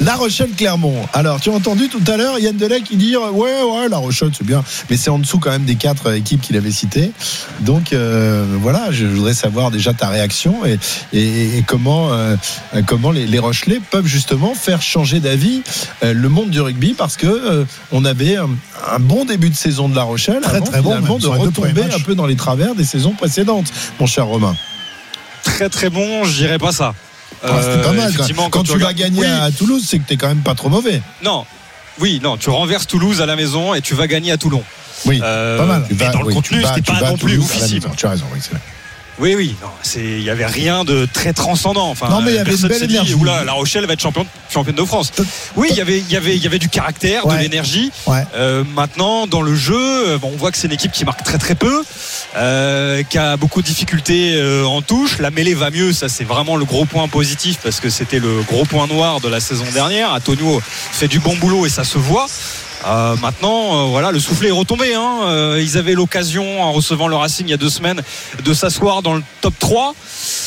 La Rochelle-Clermont. Alors, tu as entendu tout à l'heure Yann Delay qui dit ouais, La Rochelle, c'est bien. Mais c'est en dessous quand même des 4 équipes qu'il avait citées. Donc, voilà, je voudrais savoir déjà ta réaction et comment les Rochelais peuvent justement faire changer d'avis le monde du rugby parce que on avait un bon début de saison de La Rochelle très finalement bon, de retomber un peu dans les travers des saisons précédentes, mon cher Romain. Très très bon, je dirais pas ça. C'était pas mal. Quand tu vas gagner à Toulouse, c'est que t'es quand même pas trop mauvais. Non, tu renverses Toulouse à la maison et tu vas gagner à Toulon. Oui, pas mal. Mais dans le contenu, c'était pas non plus oufissime. Tu as raison, oui, c'est vrai. Oui, il y avait rien de très transcendant. Enfin, non, mais il y avait une belle énergie. La Rochelle va être championne de France. Oui, il y avait du caractère, de l'énergie. Ouais. Maintenant, dans le jeu, on voit que c'est une équipe qui marque très très peu, qui a beaucoup de difficultés en touche. La mêlée va mieux, ça c'est vraiment le gros point positif parce que c'était le gros point noir de la saison dernière. Antonio fait du bon boulot et ça se voit. Maintenant, voilà, le soufflet est retombé. Ils avaient l'occasion, en recevant le Racing il y a 2 semaines, de s'asseoir dans le top 3.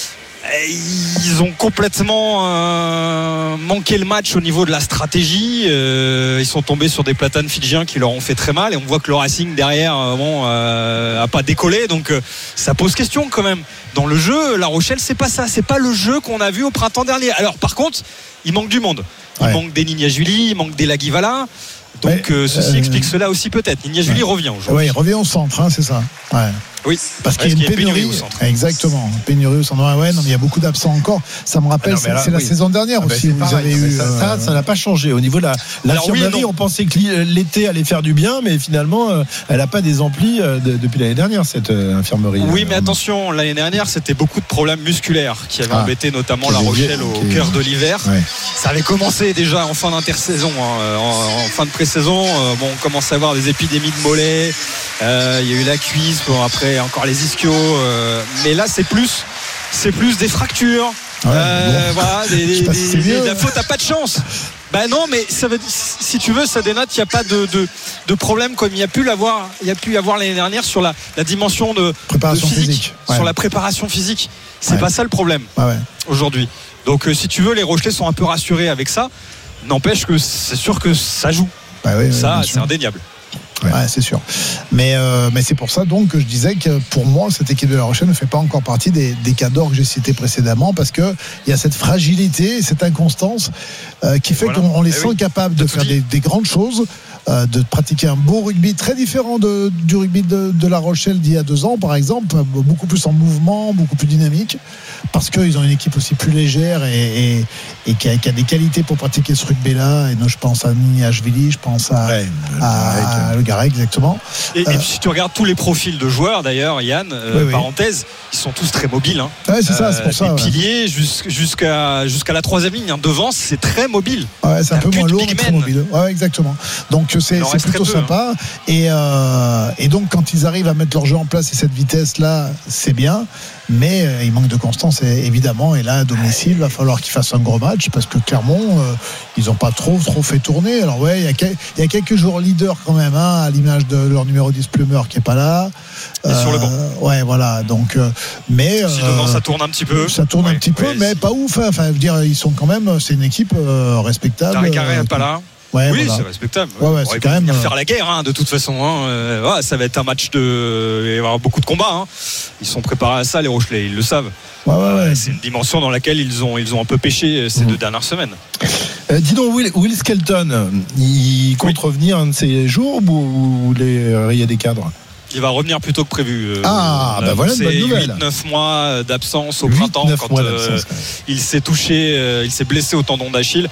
Ils ont complètement manqué le match au niveau de la stratégie. Ils sont tombés sur des platanes fidjiens qui leur ont fait très mal. Et on voit que le Racing derrière a pas décollé. Donc ça pose question quand même. Dans le jeu, La Rochelle, c'est pas ça. C'est pas le jeu qu'on a vu au printemps dernier. Alors par contre, il manque du monde. Il manque des Ninia-Julie, il manque des Laguivala. Donc ceci explique cela aussi peut-être. Ninia-Julie revient aujourd'hui. Oui, il revient au centre, c'est ça. Ouais. Oui, parce qu'il y a une pénurie au centre. Exactement, pénurie au centre. Ouais, non, mais il y a beaucoup d'absents encore. Ça me rappelle, c'est la saison dernière aussi. Vous avez eu ça n'a pas changé au niveau de l'infirmerie. On pensait que l'été allait faire du bien, mais finalement, elle n'a pas des amplis depuis l'année dernière cette infirmerie. Oui, mais attention, l'année dernière, c'était beaucoup de problèmes musculaires qui avaient embêté notamment La Rochelle au cœur de l'hiver. Ouais. Ça avait commencé déjà en fin d'intersaison, en fin de pré-saison. On commence à avoir des épidémies de mollets. Il y a eu la cuisse. Après encore les ischios, mais là c'est plus des fractures. Voilà, la faute a pas de chance. Non, mais ça veut, si tu veux, ça dénote qu'il n'y a pas de problème comme il y a pu y avoir l'année dernière sur la dimension de physique. Sur la préparation physique. C'est pas ça le problème aujourd'hui. Donc si tu veux, les Rochelais sont un peu rassurés avec ça. N'empêche que c'est sûr que ça joue. Ça, c'est indéniable. Ouais, c'est sûr. Mais c'est pour ça donc que je disais que pour moi cette équipe de La Rochelle ne fait pas encore partie des cadors que j'ai cités précédemment parce que il y a cette fragilité, cette inconstance qui fait qu'on les sent capables de faire des grandes choses, de pratiquer un beau rugby très différent du rugby de La Rochelle d'il y a 2 ans par exemple, beaucoup plus en mouvement, beaucoup plus dynamique parce qu'ils ont une équipe aussi plus légère et qui a des qualités pour pratiquer ce rugby-là. Et je pense à Ninia-Julie, je pense à Le Garec, exactement. Et puis si tu regardes tous les profils de joueurs d'ailleurs, Yann, parenthèse, ils sont tous très mobiles. Ouais, c'est ça, c'est pour ça. Les piliers jusqu'à la 3e ligne. Devant, c'est très mobile. Ouais, c'est un peu moins lourd, mais très mobile. Ouais, exactement. Donc c'est plutôt sympa. Et donc quand ils arrivent à mettre leur jeu en place et cette vitesse-là, c'est bien. Mais il manque de constance évidemment, et là à domicile il va falloir qu'ils fassent un gros match parce que Clermont ils n'ont pas trop fait tourner. Alors il y a quelques joueurs leaders quand même, à l'image de leur numéro 10 Plumer qui est pas là sur le banc. Ouais, voilà, donc mais ça tourne un petit peu, mais pas ouf, enfin je veux dire, ils sont quand même, c'est une équipe respectable. Tarek Carré n'est pas là. Ouais, oui, voilà. c'est respectable. C'est quand même faire la guerre, de toute façon. Ça va être un match il va y avoir beaucoup de combats. Ils sont préparés à ça, les Rochelais, ils le savent. C'est une dimension dans laquelle ils ont un peu pêché ces 2 dernières semaines. Dis donc, Will Skelton, il compte revenir un de ces jours ou il y a des cadres? Il va revenir plus tôt que prévu. Voilà une bonne nouvelle. 8-9 mois d'absence au printemps quand il s'est touché, il s'est blessé au tendon d'Achille.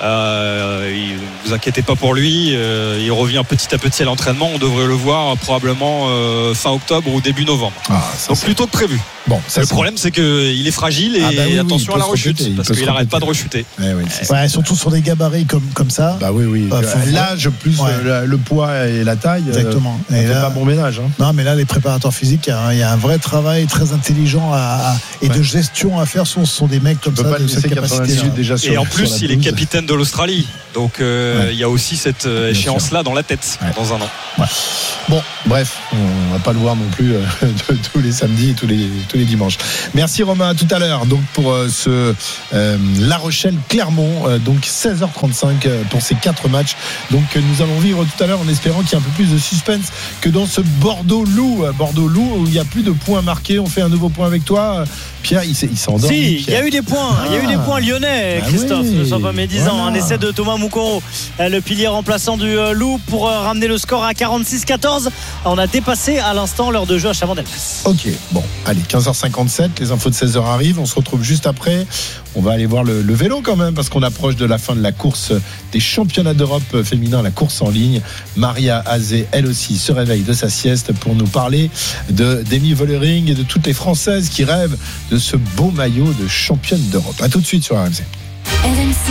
Vous inquiétez pas pour lui, il revient petit à petit à l'entraînement. On devrait le voir probablement fin octobre ou début novembre. Donc plus tôt que prévu. Bon, le problème c'est qu'il est fragile et attention à la rechute parce qu'il n'arrête pas de rechuter. Surtout sur des gabarits comme ça. L'âge plus le poids et la taille. Exactement. Ça fait pas bon ménage. Non, mais là les préparateurs physiques, il y a un vrai travail très intelligent et de gestion à faire. Ce sont des mecs comme ça de cette capacité. Et en plus il est capitaine de l'Australie, donc il y a aussi cette échéance là dans la tête dans un an. Bon, bref, on va pas le voir non plus tous les samedis et tous tous les dimanches. Merci Romain, à tout à l'heure. Donc pour La Rochelle-Clermont, donc 16h35 pour ces 4 matchs. Donc nous allons vivre tout à l'heure en espérant qu'il y ait un peu plus de suspense que dans ce Bordeaux-Loup où il n'y a plus de points marqués. On fait un nouveau point avec toi. Pierre, il s'est endormi. Si, il y a eu des points. Il y a eu des points lyonnais, Christophe. Ne sois pas médisant. Voilà. Un essai de Thomas Moukoro, le pilier remplaçant du Loup, pour ramener le score à 46-14. On a dépassé à l'instant l'heure de jeu à Chabandelmas. Ok, bon, allez, 15h57, les infos de 16h arrivent. On se retrouve juste après. On va aller voir le vélo quand même, parce qu'on approche de la fin de la course des championnats d'Europe féminins, la course en ligne. Maria Azé, elle aussi, se réveille de sa sieste pour nous parler d'Amy Vollering et de toutes les Françaises qui rêvent de ce beau maillot de championne d'Europe. A tout de suite sur RMC. RMC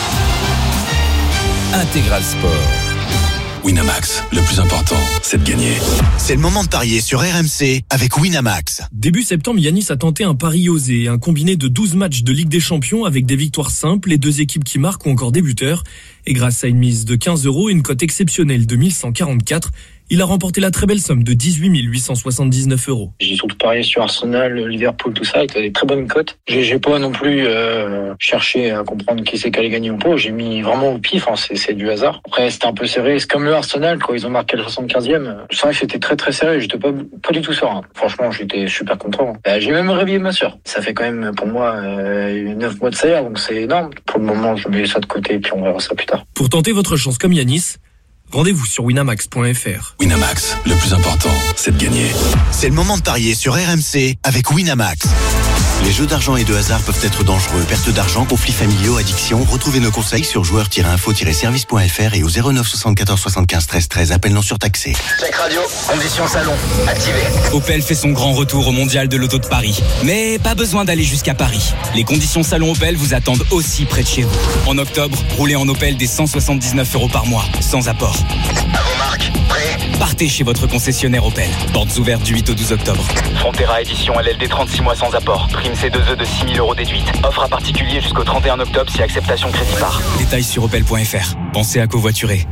Intégral Sport. Winamax, le plus important, c'est de gagner. C'est le moment de parier sur RMC avec Winamax. Début septembre, Yanis a tenté un pari osé, un combiné de 12 matchs de Ligue des Champions avec des victoires simples, les 2 équipes qui marquent ou encore des buteurs. Et grâce à une mise de 15 € et une cote exceptionnelle de 1144, il a remporté la très belle somme de 18 879 €. J'ai surtout parié sur Arsenal, Liverpool, tout ça, avec des très bonnes cotes. J'ai pas non plus cherché à comprendre qui c'est qui allait gagner ou pas. J'ai mis vraiment au pif, c'est du hasard. Après, c'était un peu serré. C'est comme le Arsenal, quand ils ont marqué le 75e. C'est vrai que c'était très très serré. J'étais pas du tout serein. Franchement, j'étais super content. J'ai même réveillé ma sœur. Ça fait quand même pour moi 9 mois de salaire, donc c'est énorme. Pour le moment, je mets ça de côté et puis on verra ça plus tard. Pour tenter votre chance comme Yanis, rendez-vous sur winamax.fr. Winamax, le plus important, c'est de gagner. C'est le moment de parier sur RMC avec Winamax. Les jeux d'argent et de hasard peuvent être dangereux. Perte d'argent, conflits familiaux, addiction. Retrouvez nos conseils sur joueurs-info-service.fr et au 09 74 75 13 13. Appel non surtaxé. Check radio, conditions salon, activé. Opel fait son grand retour au Mondial de l'Auto de Paris. Mais pas besoin d'aller jusqu'à Paris. Les conditions salon Opel vous attendent aussi près de chez vous. En octobre, roulez en Opel dès 179 € par mois, sans apport. À vos marques, prêt ? Partez chez votre concessionnaire Opel. Portes ouvertes du 8 au 12 octobre. Frontera édition LLD 36 mois sans apport. Prime C2E de 6 000 € déduite. Offre à particulier jusqu'au 31 octobre si acceptation crédit par. Détails sur opel.fr. Pensez à covoiturer.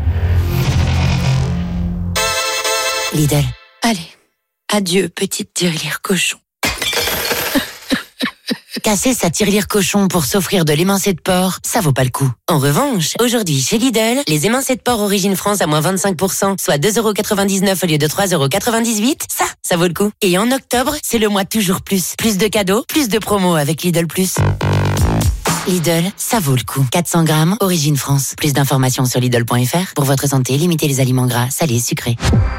Lidl. Allez. Adieu, petite tirelire cochon. Casser sa tirelire cochon pour s'offrir de l'émincé de porc, ça vaut pas le coup. En revanche, aujourd'hui chez Lidl, les émincés de porc Origine France à moins 25%, soit 2,99 € au lieu de 3,98 €, ça vaut le coup. Et en octobre, c'est le mois toujours plus. Plus de cadeaux, plus de promos avec Lidl+. Lidl, ça vaut le coup. 400 grammes, Origine France. Plus d'informations sur Lidl.fr. Pour votre santé, limitez les aliments gras, salés, sucrés.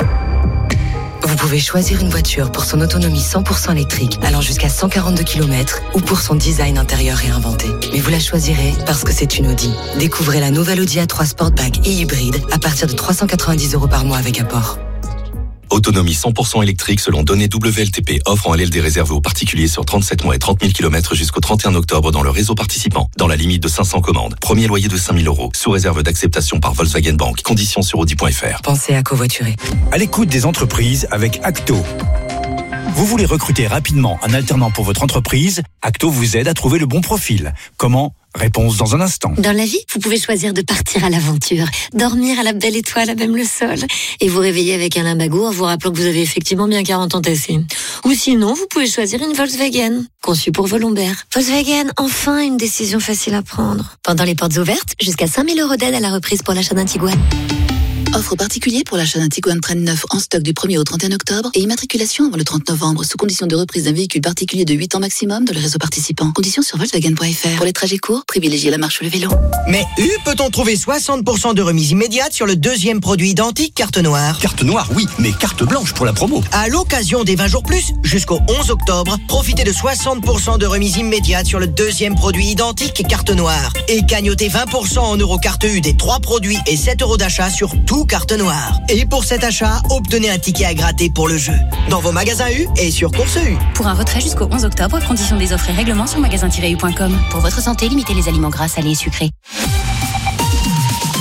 Vous pouvez choisir une voiture pour son autonomie 100% électrique, allant jusqu'à 142 km, ou pour son design intérieur réinventé. Mais vous la choisirez parce que c'est une Audi. Découvrez la nouvelle Audi A3 Sportback et hybride à partir de 390 € par mois avec apport. Autonomie 100% électrique selon données WLTP. Offre en LLD réservée aux particuliers sur 37 mois et 30 000 km jusqu'au 31 octobre dans le réseau participant. Dans la limite de 500 commandes. Premier loyer de 5 000 €. Sous réserve d'acceptation par Volkswagen Bank. Conditions sur audi.fr. Pensez à covoiturer. À l'écoute des entreprises avec Acto. Vous voulez recruter rapidement un alternant pour votre entreprise? Acto vous aide à trouver le bon profil. Comment? Réponse dans un instant. Dans la vie, vous pouvez choisir de partir à l'aventure, dormir à la belle étoile à même le sol, et vous réveiller avec un limbago en vous rappelant que vous avez effectivement bien 40 ans tassés. Ou sinon, vous pouvez choisir une Volkswagen, conçue pour vos lombaires. Volkswagen, enfin une décision facile à prendre. Pendant les portes ouvertes, jusqu'à 5 000 € d'aide à la reprise pour l'achat d'un Tiguan. Offre particulier pour l'achat d'un Tiguan Train 9 en stock du 1er au 31 octobre et immatriculation avant le 30 novembre sous condition de reprise d'un véhicule particulier de 8 ans maximum dans le réseau participant. Conditions sur Volkswagen.fr. Pour les trajets courts, privilégiez la marche ou le vélo. Mais peut-on trouver 60% de remise immédiate sur le deuxième produit identique carte noire? Carte noire, oui, mais carte blanche pour la promo. À l'occasion des 20 jours plus, jusqu'au 11 octobre, profitez de 60% de remise immédiate sur le deuxième produit identique carte noire. Et gagnotez 20% en euros carte U des 3 produits et 7 € d'achat sur tout carte noire. Et pour cet achat, obtenez un ticket à gratter pour le jeu. Dans vos magasins U et sur Course U. Pour un retrait jusqu'au 11 octobre, conditions des offres et règlements sur magasin-u.com. Pour votre santé, limitez les aliments gras, salés et sucrés.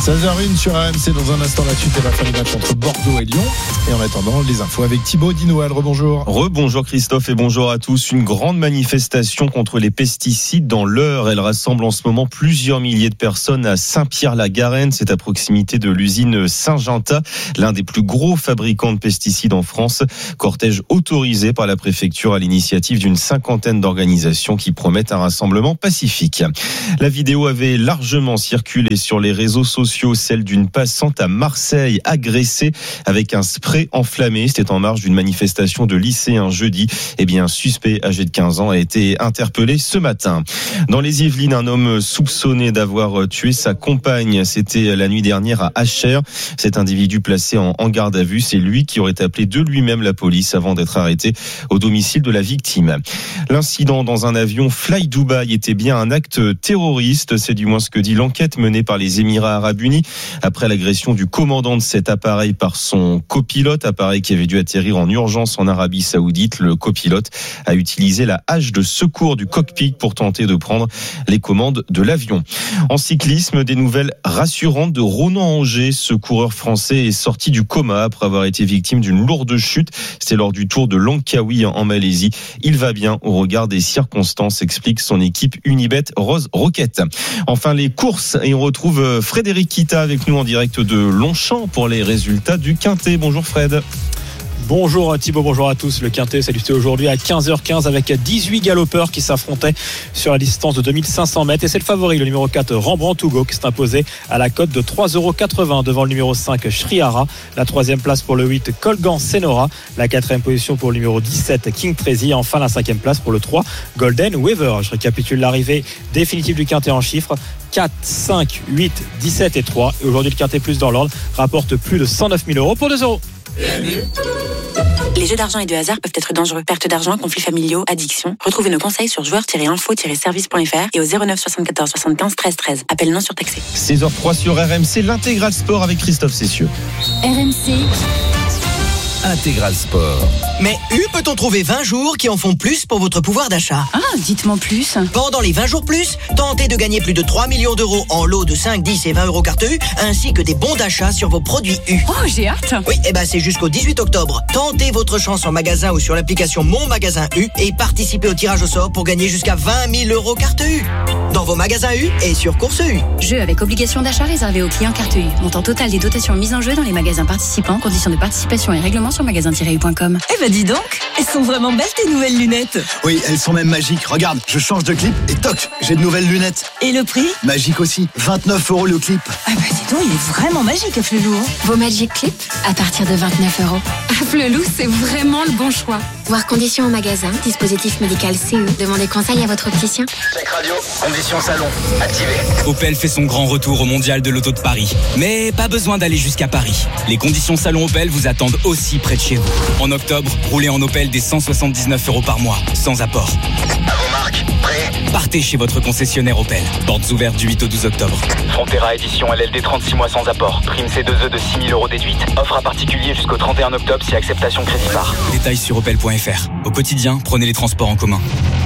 16h01 sur RMC. Dans un instant, la suite et la fin du match entre Bordeaux et Lyon. Et en attendant, les infos avec Thibaut Dinoual. Rebonjour. Rebonjour Christophe et bonjour à tous. Une grande manifestation contre les pesticides dans l'Eure. Elle rassemble en ce moment plusieurs milliers de personnes à Saint-Pierre-la-Garenne. C'est à proximité de l'usine Saint-Genta, l'un des plus gros fabricants de pesticides en France. Cortège autorisé par la préfecture à l'initiative d'une cinquantaine d'organisations qui promettent un rassemblement pacifique. La vidéo avait largement circulé sur les réseaux sociaux, celle d'une passante à Marseille agressée avec un spray enflammé. C'était en marge d'une manifestation de lycéens jeudi. Un suspect âgé de 15 ans a été interpellé ce matin. Dans les Yvelines, un homme soupçonné d'avoir tué sa compagne. C'était la nuit dernière à Achères. Cet individu placé en garde à vue, c'est lui qui aurait appelé de lui-même la police avant d'être arrêté au domicile de la victime. L'incident dans un avion Fly Dubai était bien un acte terroriste. C'est du moins ce que dit l'enquête menée par les Émirats Arabes Unis après l'agression du commandant de cet appareil par son copilote, appareil qui avait dû atterrir en urgence en Arabie Saoudite. Le copilote a utilisé la hache de secours du cockpit pour tenter de prendre les commandes de l'avion. En cyclisme, des nouvelles rassurantes de Ronan Angers. Ce coureur français est sorti du coma après avoir été victime d'une lourde chute. C'était lors du Tour de Langkawi en Malaisie. Il va bien au regard des circonstances, explique son équipe Unibet Rose Rocket. Enfin, les courses, et on retrouve Frédéric Kita avec nous en direct de Longchamp pour les résultats du Quintet. Bonjour Fred. Bonjour Thibaut, bonjour à tous. Le Quintet s'est disputé aujourd'hui à 15h15 avec 18 galopeurs qui s'affrontaient sur la distance de 2500 mètres. Et c'est le favori, le numéro 4, Rembrandt Hugo, qui s'est imposé à la cote de 3,80€ devant le numéro 5, Shrihara. La troisième place pour le 8, Colgan Senora. La quatrième position pour le numéro 17, King Tracy. Enfin, la cinquième place pour le 3, Golden Weaver. Je récapitule l'arrivée définitive du Quintet en chiffres. 4, 5, 8, 17 et 3. Et aujourd'hui, le Quintet plus dans l'ordre rapporte plus de 109 000€ pour 2€. Les jeux d'argent et de hasard peuvent être dangereux. Perte d'argent, conflits familiaux, addiction. Retrouvez nos conseils sur joueurs-info-service.fr et au 09 74 75 13 13. Appel non surtaxé. 16h03 sur RMC, l'intégral sport avec Christophe Cessieux. RMC Intégral Sport. Mais peut-on trouver 20 jours qui en font plus pour votre pouvoir d'achat ? Ah, dites-moi plus. Pendant les 20 jours plus, tentez de gagner plus de 3 millions d'euros en lots de 5, 10 et 20€ carte U, ainsi que des bons d'achat sur vos produits U. Oh, j'ai hâte. Oui, c'est jusqu'au 18 octobre. Tentez votre chance en magasin ou sur l'application Mon Magasin U et participez au tirage au sort pour gagner jusqu'à 20 000€ carte U. Dans vos magasins U et sur Course U. Jeu avec obligation d'achat réservé aux clients carte U. Montant total des dotations mises en jeu dans les magasins participants. Conditions de participation et règlements sur magasin-u.com. Dis donc, elles sont vraiment belles tes nouvelles lunettes. Oui, elles sont même magiques. Regarde, je change de clip et toc, j'ai de nouvelles lunettes. Et le prix ? Magique aussi, 29€ le clip. Dis donc, il est vraiment magique à Flelou. Vos Magic Clips à partir de 29€. À Flelou, c'est vraiment le bon choix. Voir conditions en magasin, dispositif médical CE. Demandez conseil à votre opticien. Check radio, conditions salon, activé. Opel fait son grand retour au Mondial de l'Auto de Paris. Mais pas besoin d'aller jusqu'à Paris. Les conditions salon Opel vous attendent aussi près de chez vous. En octobre, roulez en Opel dès 179€ par mois, sans apport. À vos marques, prêt ? Partez chez votre concessionnaire Opel. Portes ouvertes du 8 au 12 octobre. Frontera édition LLD 36 mois sans apport. Prime C2E de 6 000€ déduite. Offre à particulier jusqu'au 31 octobre si acceptation crédit par. Détails sur opel.fr. Au quotidien, prenez les transports en commun.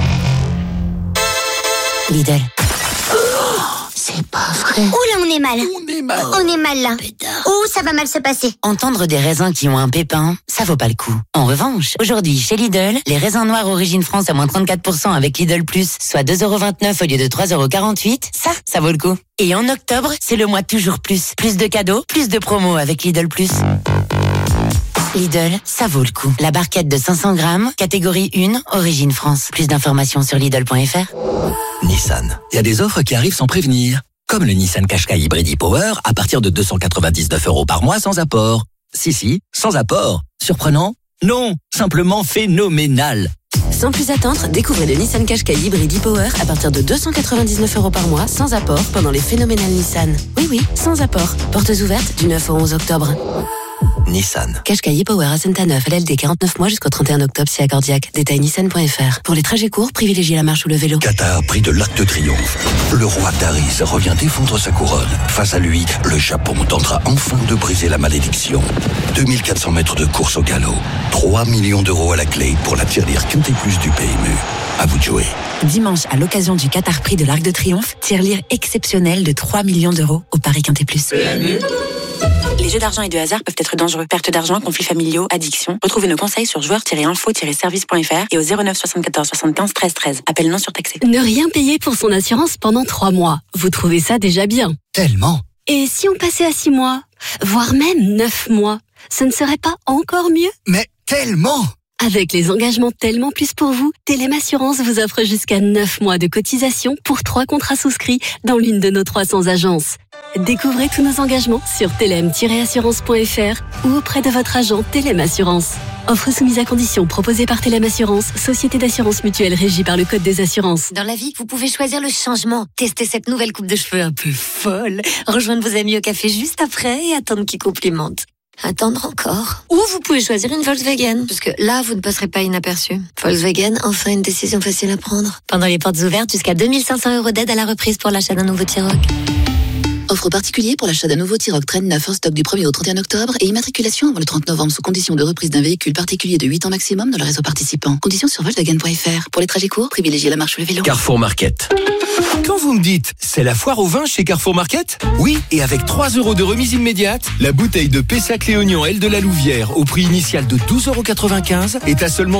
Lidl. C'est pas vrai. Ouh là, on est mal. On est mal là. Ouh, ça va mal se passer. Entendre des raisins qui ont un pépin, ça vaut pas le coup. En revanche, aujourd'hui, chez Lidl, les raisins noirs Origine France à moins 34% avec Lidl Plus, soit 2,29€ au lieu de 3,48€, ça vaut le coup. Et en octobre, c'est le mois toujours plus. Plus de cadeaux, plus de promos avec Lidl Plus. Lidl, ça vaut le coup. La barquette de 500 grammes, catégorie 1, Origine France. Plus d'informations sur Lidl.fr. Nissan. Il y a des offres qui arrivent sans prévenir. Comme le Nissan Qashqai Hybrid e-Power à partir de 299€ par mois sans apport. Si, sans apport. Surprenant ? Non, simplement phénoménal. Sans plus attendre, découvrez le Nissan Qashqai Hybrid e-Power à partir de 299€ par mois sans apport pendant les phénoménales Nissan. Oui, sans apport. Portes ouvertes du 9 au 11 octobre. Nissan. Qashqai e-Power à Saint-Aneuf, LLD 49 mois jusqu'au 31 octobre si accordiaque. Détail nissan.fr. Pour les trajets courts, privilégiez la marche ou le vélo. Qatar, prix de l'Arc de Triomphe. Le roi Taris revient défendre sa couronne. Face à lui, le Japon tentera enfin de briser la malédiction. 2400 mètres de course au galop. 3 millions d'euros à la clé pour la tirelire Quintet Plus du PMU. À vous de jouer. Dimanche, à l'occasion du Qatar Prix de l'Arc de Triomphe, tirelire exceptionnel de 3 millions d'euros au Paris Quintet Plus. Les jeux d'argent et de hasard peuvent être dangereux. Perte d'argent, conflits familiaux, addiction. Retrouvez nos conseils sur joueurs-info-service.fr et au 09 74 75 13 13. Appel non surtaxé. Ne rien payer pour son assurance pendant 3 mois. Vous trouvez ça déjà bien? Tellement. Et si on passait à 6 mois, voire même 9 mois, ce ne serait pas encore mieux? Mais tellement. Avec les engagements Tellement Plus pour vous, Telem Assurance vous offre jusqu'à 9 mois de cotisation pour 3 contrats souscrits dans l'une de nos 300 agences. Découvrez tous nos engagements sur telem-assurance.fr ou auprès de votre agent Telem Assurance. Offre soumise à condition proposée par Telem Assurance, société d'assurance mutuelle régie par le Code des assurances. Dans la vie, vous pouvez choisir le changement. Tester cette nouvelle coupe de cheveux un peu folle. Rejoindre vos amis au café juste après et attendre qu'ils complimentent. Attendre encore. Ou vous pouvez choisir une Volkswagen, parce que là, vous ne passerez pas inaperçu. Volkswagen, enfin une décision facile à prendre. Pendant les portes ouvertes, jusqu'à 2500 € d'aide à la reprise pour l'achat d'un nouveau T-Roc. Offre particulier pour l'achat d'un nouveau T-Roc Trail 9 en stock du 1er au 31 octobre et immatriculation avant le 30 novembre sous condition de reprise d'un véhicule particulier de 8 ans maximum dans le réseau participant. Conditions sur Volkswagen.fr. Pour les trajets courts, privilégiez la marche ou le vélo. Carrefour Market. Quand vous me dites, c'est la foire au vin chez Carrefour Market? Oui, et avec 3 € de remise immédiate, la bouteille de Pessac et Oignon L de la Louvière, au prix initial de 12,95 € est à seulement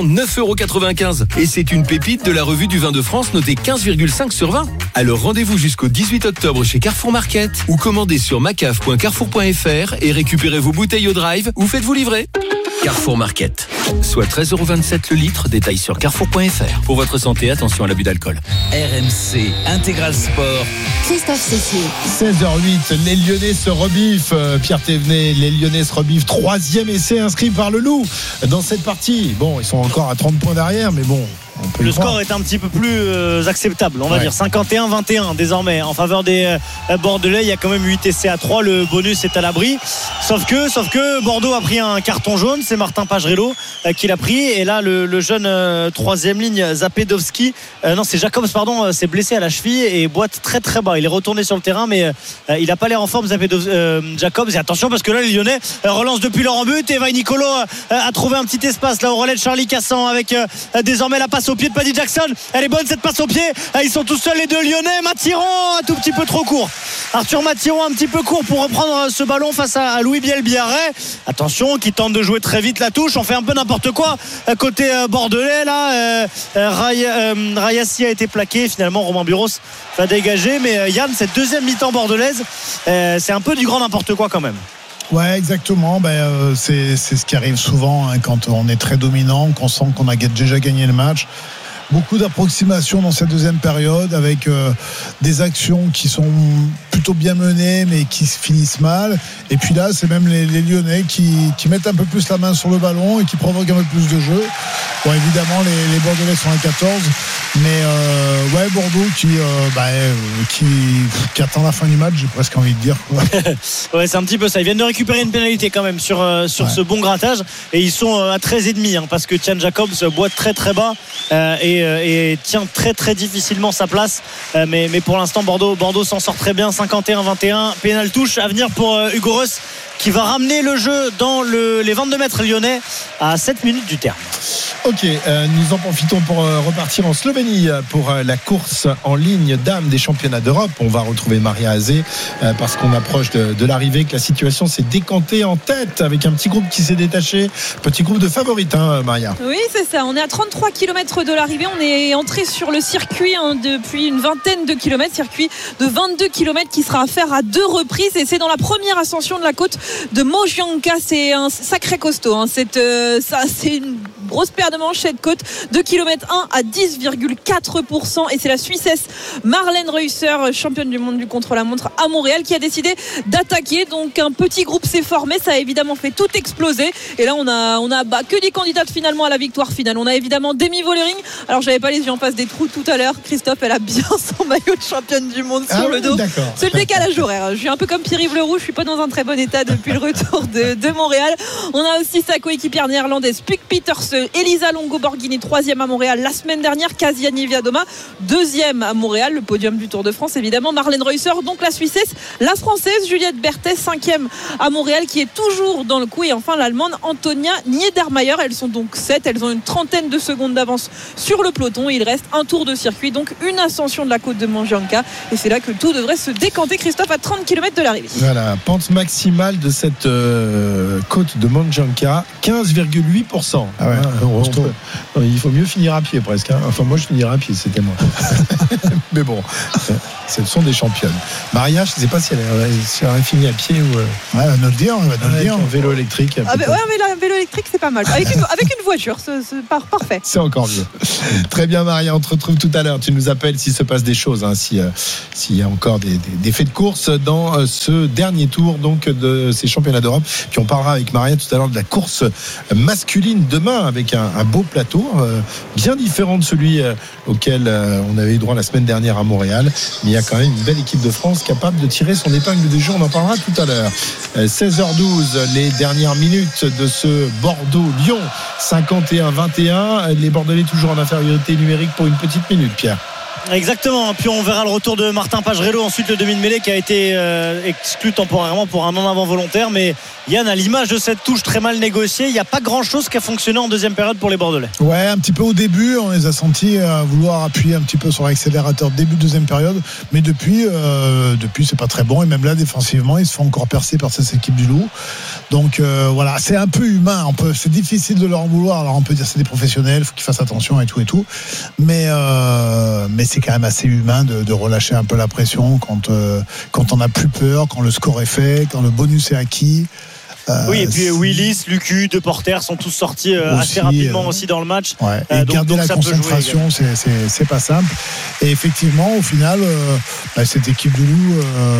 9,95 €. Et c'est une pépite de la revue du vin de France notée 15,5 sur 20. Alors rendez-vous jusqu'au 18 octobre chez Carrefour Market ou commandez sur macaf.carrefour.fr et récupérez vos bouteilles au drive ou faites-vous livrer. Carrefour Market. Soit 13,27 € le litre, détail sur carrefour.fr. Pour votre santé, attention à l'abus d'alcool. RMC Intégral Sport. Christophe Cessier. 16h08, les Lyonnais se rebiffent. Pierre Thévenet, les Lyonnais se rebiffent. 3e essai inscrit par le Loup dans cette partie. Bon, ils sont encore à 30 points derrière, mais bon. Le score est un petit peu plus acceptable, on va dire 51-21 désormais en faveur des Bordelais. Il y a quand même 8 essais à 3, le bonus est à l'abri, sauf que Bordeaux a pris un carton jaune, c'est Martin Pagerello qui l'a pris, et là le jeune 3e ligne Zapedowski, c'est Jacobs pardon, s'est blessé à la cheville et boite très très bas. Il est retourné sur le terrain, mais il n'a pas l'air en forme, Jacobs. Et attention parce que là les Lyonnais relancent depuis leur but, et Vai Nicolo a trouvé un petit espace là au relais de Charlie Cassan avec désormais la passe au pied de Paddy Jackson. Elle est bonne cette passe au pied. Ils sont tous seuls les deux Lyonnais. Mathiron un tout petit peu trop court. Arthur Mathiron un petit peu court pour reprendre ce ballon face à Louis Biel-Biarret. Attention, qui tente de jouer très vite la touche. On fait un peu n'importe quoi côté bordelais là. Rayassi a été plaqué. Finalement Romain Buros va dégager. Mais Yann, cette deuxième mi-temps bordelaise, c'est un peu du grand n'importe quoi quand même. Ouais, exactement. C'est ce qui arrive souvent quand on est très dominant, qu'on sent qu'on a déjà gagné le match. Beaucoup d'approximations dans cette deuxième période avec des actions qui sont plutôt bien menées mais qui se finissent mal. Et puis là, c'est même les Lyonnais qui mettent un peu plus la main sur le ballon et qui provoquent un peu plus de jeu. Bon, évidemment, les Bordelais sont à 14, mais Bordeaux qui attend la fin du match, j'ai presque envie de dire. Ouais, c'est un petit peu ça. Ils viennent de récupérer une pénalité quand même sur ce bon grattage, et ils sont à 13,5 parce que Tian Jacobs boite très très bas et tient très très difficilement sa place. Mais pour l'instant, Bordeaux s'en sort très bien. 51-21, pénal touche à venir pour Hugo Reus, qui va ramener le jeu dans les 22 mètres lyonnais à 7 minutes du terme. Ok, nous en profitons pour repartir en Slovénie pour la course en ligne dames des championnats d'Europe. On va retrouver Maria Azé parce qu'on approche de l'arrivée, que la situation s'est décantée en tête avec un petit groupe qui s'est détaché, petit groupe de favorites, Maria. Oui, c'est ça, on est à 33 km de l'arrivée, on est entré sur le circuit depuis une vingtaine de kilomètres, circuit de 22 km qui sera à faire à 2 reprises, et c'est dans la première ascension de la côte de Mogianka. C'est un sacré costaud, c'est une grosse paire de manchettes côte, 2 km 1 à 10,4%, et c'est la Suissesse Marlène Reusser, championne du monde du contre-la-montre à Montréal, qui a décidé d'attaquer. Donc un petit groupe s'est formé, ça a évidemment fait tout exploser, et là on a que des candidates finalement à la victoire finale. On a évidemment Demi Vollering, alors j'avais pas les yeux en face des trous tout à l'heure, Christophe, elle a bien son maillot de championne du monde sur le dos. D'accord. C'est le décalage horaire, je suis un peu comme Pierre-Yves Leroux, je suis pas dans un très bon état depuis le retour de Montréal. On a aussi sa coéquipière néerlandaise Puk Pietersen, Elisa Longo-Borghini 3e à Montréal la semaine dernière, Kasia Niewiadoma 2e à Montréal, le podium du Tour de France évidemment. Marlène Reusser, donc la Suissesse, la Française Juliette Berthet 5e à Montréal qui est toujours dans le coup, et enfin l'Allemande Antonia Niedermayer. Elles sont donc 7, elles ont une trentaine de secondes d'avance sur le peloton. Il reste un tour de circuit, donc une ascension de la côte de Mandjanka, et c'est là que tout devrait se décanter, Christophe, à 30 km de l'arrivée. Voilà, pente maximale de cette côte de Mandjanka, 15,8%. Ah ouais, il faut mieux finir à pied presque, hein. Enfin moi je finirai à pied, c'était moi. Mais bon, ce sont des championnes. Maria, je ne sais pas si elle a fini à pied ou... Ouais, elle va nous le dire. Un vélo électrique. Ouais, mais un vélo électrique c'est pas mal. Avec une voiture, c'est parfait. C'est encore mieux. Très bien Maria, on te retrouve tout à l'heure. Tu nous appelles s'il se passe des choses, hein, s'il y a encore des faits de course dans ce dernier tour donc de ces championnats d'Europe. Puis on parlera avec Maria tout à l'heure de la course masculine demain avec un beau plateau bien différent de celui auquel on avait eu droit la semaine dernière à Montréal. Mais il y a quand même une belle équipe de France capable de tirer son épingle du jeu. On en parlera tout à l'heure. 16h12, les dernières minutes de ce Bordeaux-Lyon, 51-21. Les Bordelais toujours en infériorité numérique pour une petite minute, Pierre. Exactement, puis on verra le retour de Martin Pagerello, ensuite le demi-mêlée qui a été exclu temporairement pour un non-avant volontaire. Mais Yann, à l'image de cette touche très mal négociée, il n'y a pas grand-chose qui a fonctionné en deuxième période pour les Bordelais. Ouais, un petit peu au début, on les a sentis vouloir appuyer un petit peu sur l'accélérateur début de deuxième période, mais depuis c'est pas très bon, et même là défensivement ils se font encore percer par cette équipe du Loup. Donc voilà, c'est un peu humain, c'est difficile de leur en vouloir. Alors on peut dire c'est des professionnels, faut qu'ils fassent attention et tout, mais c'est quand même assez humain de relâcher un peu la pression quand on n'a plus peur, quand le score est fait, quand le bonus est acquis. Oui, et puis Willis, Lucu, De Porter sont tous sortis assez rapidement aussi dans le match. Ouais, et garder la concentration, c'est pas simple. Et effectivement, au final, cette équipe du Loup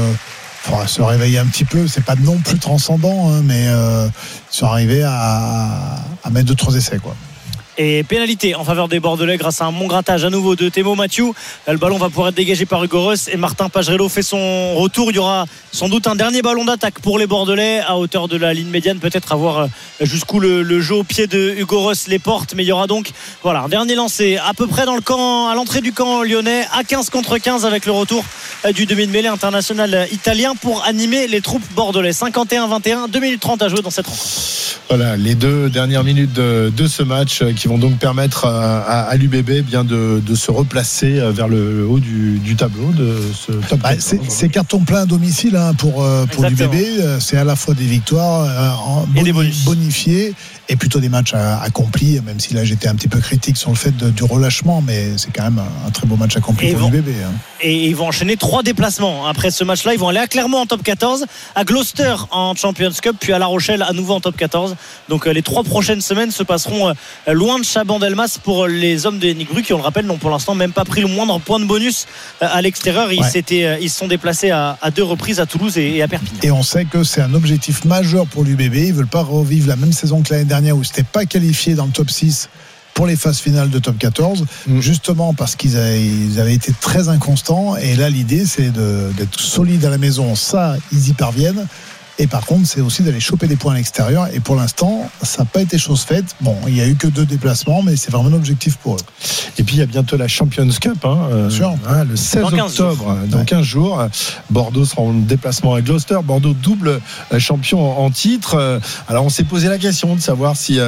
se réveiller un petit peu. C'est pas non plus transcendant, hein, mais ils sont arrivés à mettre 2-3 essais, quoi. Et pénalité en faveur des Bordelais grâce à un bon grattage à nouveau de Thémo Mathieu. Le ballon va pouvoir être dégagé par Hugo Ross et Martin Pagerello fait son retour. Il y aura sans doute un dernier ballon d'attaque pour les Bordelais à hauteur de la ligne médiane, peut-être à voir jusqu'où le jeu au pied de Hugo Ross les porte. Mais il y aura donc un dernier lancé à peu près dans le camp, à l'entrée du camp lyonnais, à 15 contre 15 avec le retour du demi de mêlée international italien pour animer les troupes bordelais. 51-21, 2 minutes 30 à jouer dans cette rencontre. Voilà, les 2 dernières minutes de ce match qui vont donc permettre à l'UBB bien de se replacer vers le haut du tableau de ce top 14. C'est carton plein à domicile, hein, pour l'UBB. C'est à la fois des victoires et des bonus bonifiés et plutôt des matchs accomplis, même si là j'étais un petit peu critique sur le fait du relâchement, mais c'est quand même un très beau match accompli pour l'UBB, hein. Et ils vont enchaîner 3 déplacements après ce match-là. Ils vont aller à Clermont en top 14, à Gloucester en Champions Cup, puis à La Rochelle à nouveau en top 14. Donc les 3 prochaines semaines se passeront loin de Chabandelmas pour les hommes de Yannick Bru qui, on le rappelle, n'ont pour l'instant même pas pris le moindre point de bonus à l'extérieur. Ils se sont déplacés à 2 reprises à Toulouse et à Perpignan. Et on sait que c'est un objectif majeur pour l'UBB. Ils veulent pas revivre la même saison que l'année dernière où c'était pas qualifié dans le top 6 pour les phases finales de top 14, justement parce qu'ils avaient été très inconstants. Et là l'idée c'est d'être solide à la maison. Ça, ils y parviennent. Et par contre, c'est aussi d'aller choper des points à l'extérieur. Et pour l'instant, ça n'a pas été chose faite. Bon, il n'y a eu que 2 déplacements, mais c'est vraiment un objectif pour eux. Et puis, il y a bientôt la Champions Cup, Bien sûr. Le 16 octobre, dans 15 jours. Bordeaux sera en déplacement à Gloucester. Bordeaux double champion en titre. Alors, on s'est posé la question de savoir si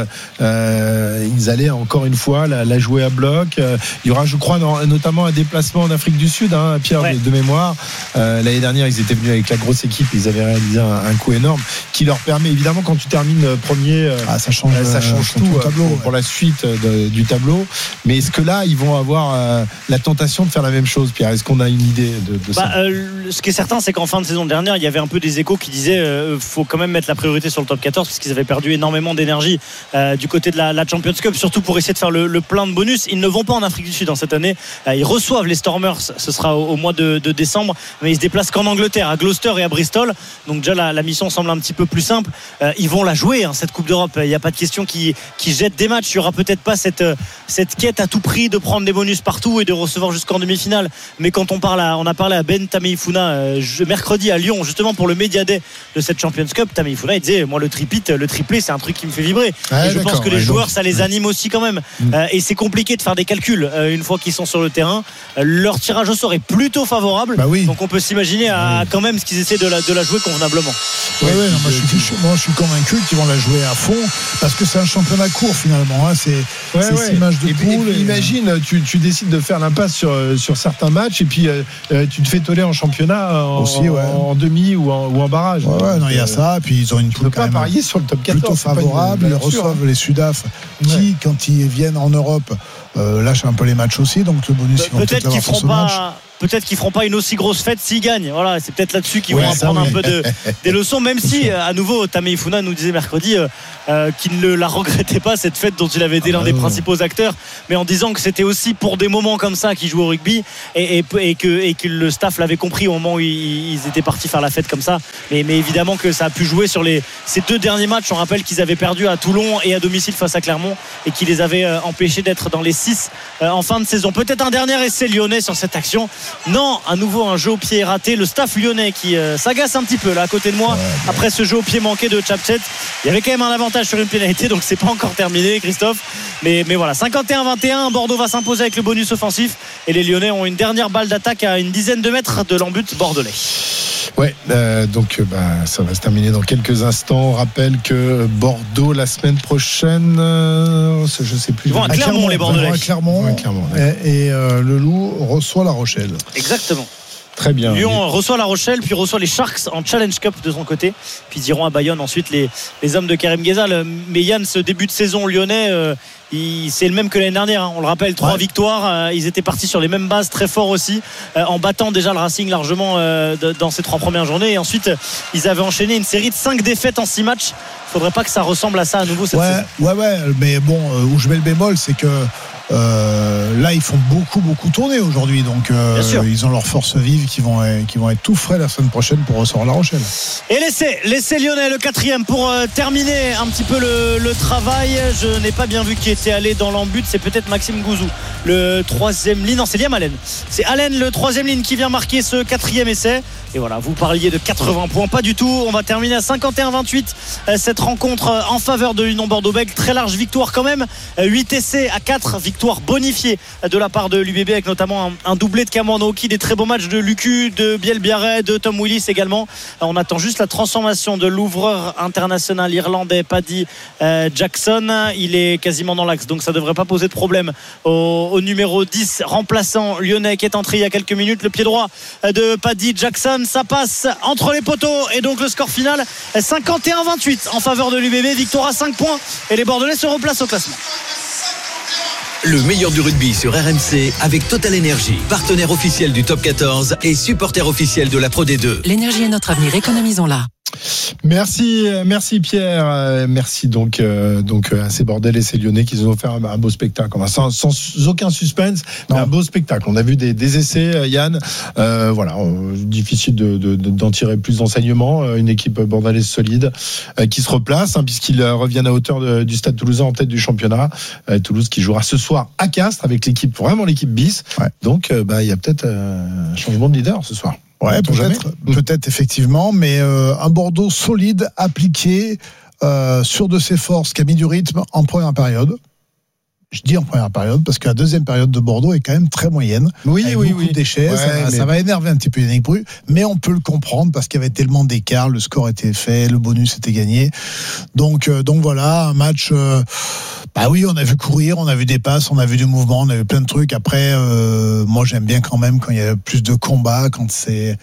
ils allaient encore une fois la jouer à bloc. Il y aura, je crois, notamment un déplacement en Afrique du Sud, hein, Pierre, de mémoire. L'année dernière, ils étaient venus avec la grosse équipe. Ils avaient réalisé un coup énorme qui leur permet, évidemment, quand tu termines premier, ça change tout pour la suite du tableau. Mais est-ce que là ils vont avoir la tentation de faire la même chose, Pierre? Est-ce qu'on a une idée de ça? Ce qui est certain, c'est qu'en fin de saison dernière, il y avait un peu des échos qui disaient faut quand même mettre la priorité sur le top 14 parce qu'ils avaient perdu énormément d'énergie du côté de la Champions Cup, surtout pour essayer de faire le plein de bonus. Ils ne vont pas en Afrique du Sud cette année. Ils reçoivent les Stormers, ce sera au mois de décembre, mais ils se déplacent qu'en Angleterre, à Gloucester et à Bristol. Donc déjà la mission semble un petit peu plus simple. Ils vont la jouer, cette Coupe d'Europe. Il n'y a pas de question qui jette des matchs. Il n'y aura peut-être pas cette quête à tout prix de prendre des bonus partout et de recevoir jusqu'en demi-finale. Mais quand on a parlé à Ben Tameifuna mercredi à Lyon, justement pour le Media Day de cette Champions Cup, Tameifuna il disait moi le triplé c'est un truc qui me fait vibrer. Et je pense que les joueurs ça les anime aussi quand même. Et c'est compliqué de faire des calculs une fois qu'ils sont sur le terrain. Leur tirage au sort est plutôt favorable. Donc on peut s'imaginer quand même ce qu'ils essaient de la jouer convenablement. Moi je suis convaincu qu'ils vont la jouer à fond parce que c'est un championnat court finalement. C'est 6 matchs de poule. Imagine, tu décides de faire l'impasse sur certains matchs et puis tu te fais toller en championnat en demi ou en barrage. Il y a ça. Puis ils ont une poule pas parier sur le top 14 plutôt favorable. Ils reçoivent les Sudaf qui, quand ils viennent en Europe, lâchent un peu les matchs aussi. Donc le bonus, ils vont peut-être avoir pour ce match. Peut-être qu'ils feront pas une aussi grosse fête s'ils gagnent. Voilà, c'est peut-être là-dessus qu'ils vont apprendre un peu des leçons, même si à nouveau Tameifuna nous disait mercredi qu'il ne la regrettait pas cette fête dont il avait été l'un des principaux acteurs, mais en disant que c'était aussi pour des moments comme ça qu'il jouait au rugby et que le staff l'avait compris au moment où ils étaient partis faire la fête comme ça. Mais évidemment que ça a pu jouer sur ces 2 derniers matchs. On rappelle qu'ils avaient perdu à Toulon et à domicile face à Clermont et qui les avait empêchés d'être dans les 6 en fin de saison. Peut-être un dernier essai lyonnais sur cette action. Non, à nouveau un jeu au pied raté. Le staff lyonnais qui s'agace un petit peu là à côté de moi après ce jeu au pied manqué de Chapchet. Il y avait quand même un avantage sur une pénalité, donc c'est pas encore terminé, Christophe. Mais voilà, 51-21, Bordeaux va s'imposer avec le bonus offensif et les Lyonnais ont une dernière balle d'attaque à une dizaine de mètres de l'embut bordelais. Donc ça va se terminer dans quelques instants. On rappelle que Bordeaux la semaine prochaine, je sais plus. Ils vont à Clermont, les Bordelais. Clermont, et le Loup reçoit La Rochelle. Exactement. Très bien. Lyon reçoit La Rochelle, puis reçoit les Sharks en Challenge Cup de son côté, puis ils iront à Bayonne ensuite les hommes de Karim Ghezal. Mais Yann, ce début de saison lyonnais, c'est le même que l'année dernière, on le rappelle, 3 victoires, ils étaient partis sur les mêmes bases, très forts aussi, en battant déjà le Racing largement dans ces 3 premières journées, et ensuite ils avaient enchaîné une série de 5 défaites en 6 matchs. Faudrait pas que ça ressemble à ça à nouveau cette saison. Mais bon, où je mets le bémol, c'est que là ils font beaucoup tourner aujourd'hui, donc ils ont leurs forces vives qui vont être tout frais la semaine prochaine pour recevoir La Rochelle. Et l'essai lyonnais, le 4e pour terminer un petit peu le travail. Je n'ai pas bien vu qui était allé dans l'embut, c'est peut-être Maxime Gouzou, le 3e ligne. Non, c'est Liam Allen, c'est Allen, le 3e ligne, qui vient marquer ce 4e essai. Et voilà, vous parliez de 80 points, pas du tout. On va terminer à 51-28 cette rencontre en faveur de l'Union Bordeaux-Bègles. Très large victoire quand même, 8 essais à 4, victoire bonifiée de la part de l'UBB, avec notamment un doublé de Cameron Hawkey, des très beaux matchs de Lucu, de Biel Biarret, de Tom Willis également. On attend juste la transformation de l'ouvreur international irlandais Paddy Jackson. Il est quasiment dans l'axe, donc ça devrait pas poser de problème au numéro 10 remplaçant lyonnais qui est entré il y a quelques minutes. Le pied droit de Paddy Jackson, ça passe entre les poteaux, et donc le score final 51-28 en faveur de l'UBB, victoire à 5 points, et les Bordelais se replacent au classement. Le meilleur du rugby sur RMC avec Total Energy, partenaire officiel du Top 14 et supporter officiel de la Pro D2. L'énergie est notre avenir, économisons-la. Merci Pierre, merci donc à ces Bordelais et ces Lyonnais qui nous ont offert un beau spectacle, sans aucun suspense, mais un beau spectacle. On a vu des essais, Yann, difficile d'en tirer plus d'enseignements. Une équipe bordelaise solide qui se replace, puisqu'ils reviennent à hauteur du Stade Toulousain en tête du championnat. Toulouse qui jouera ce soir à Castres avec l'équipe bis. Donc il y a peut-être un changement de leader ce soir. Peut-être effectivement, mais un Bordeaux solide, appliqué, sûr de ses forces, qui a mis du rythme en première période. Je dis en première période parce que la deuxième période de Bordeaux est quand même très moyenne. Beaucoup de déchets, ça va énerver un petit peu Yannick Bru, mais on peut le comprendre parce qu'il y avait tellement d'écart, le score était fait, le bonus était gagné. Donc voilà, un match. On a vu courir, on a vu des passes, on a vu du mouvement, on a vu plein de trucs. Après, moi j'aime bien quand même quand il y a plus de combats, quand c'est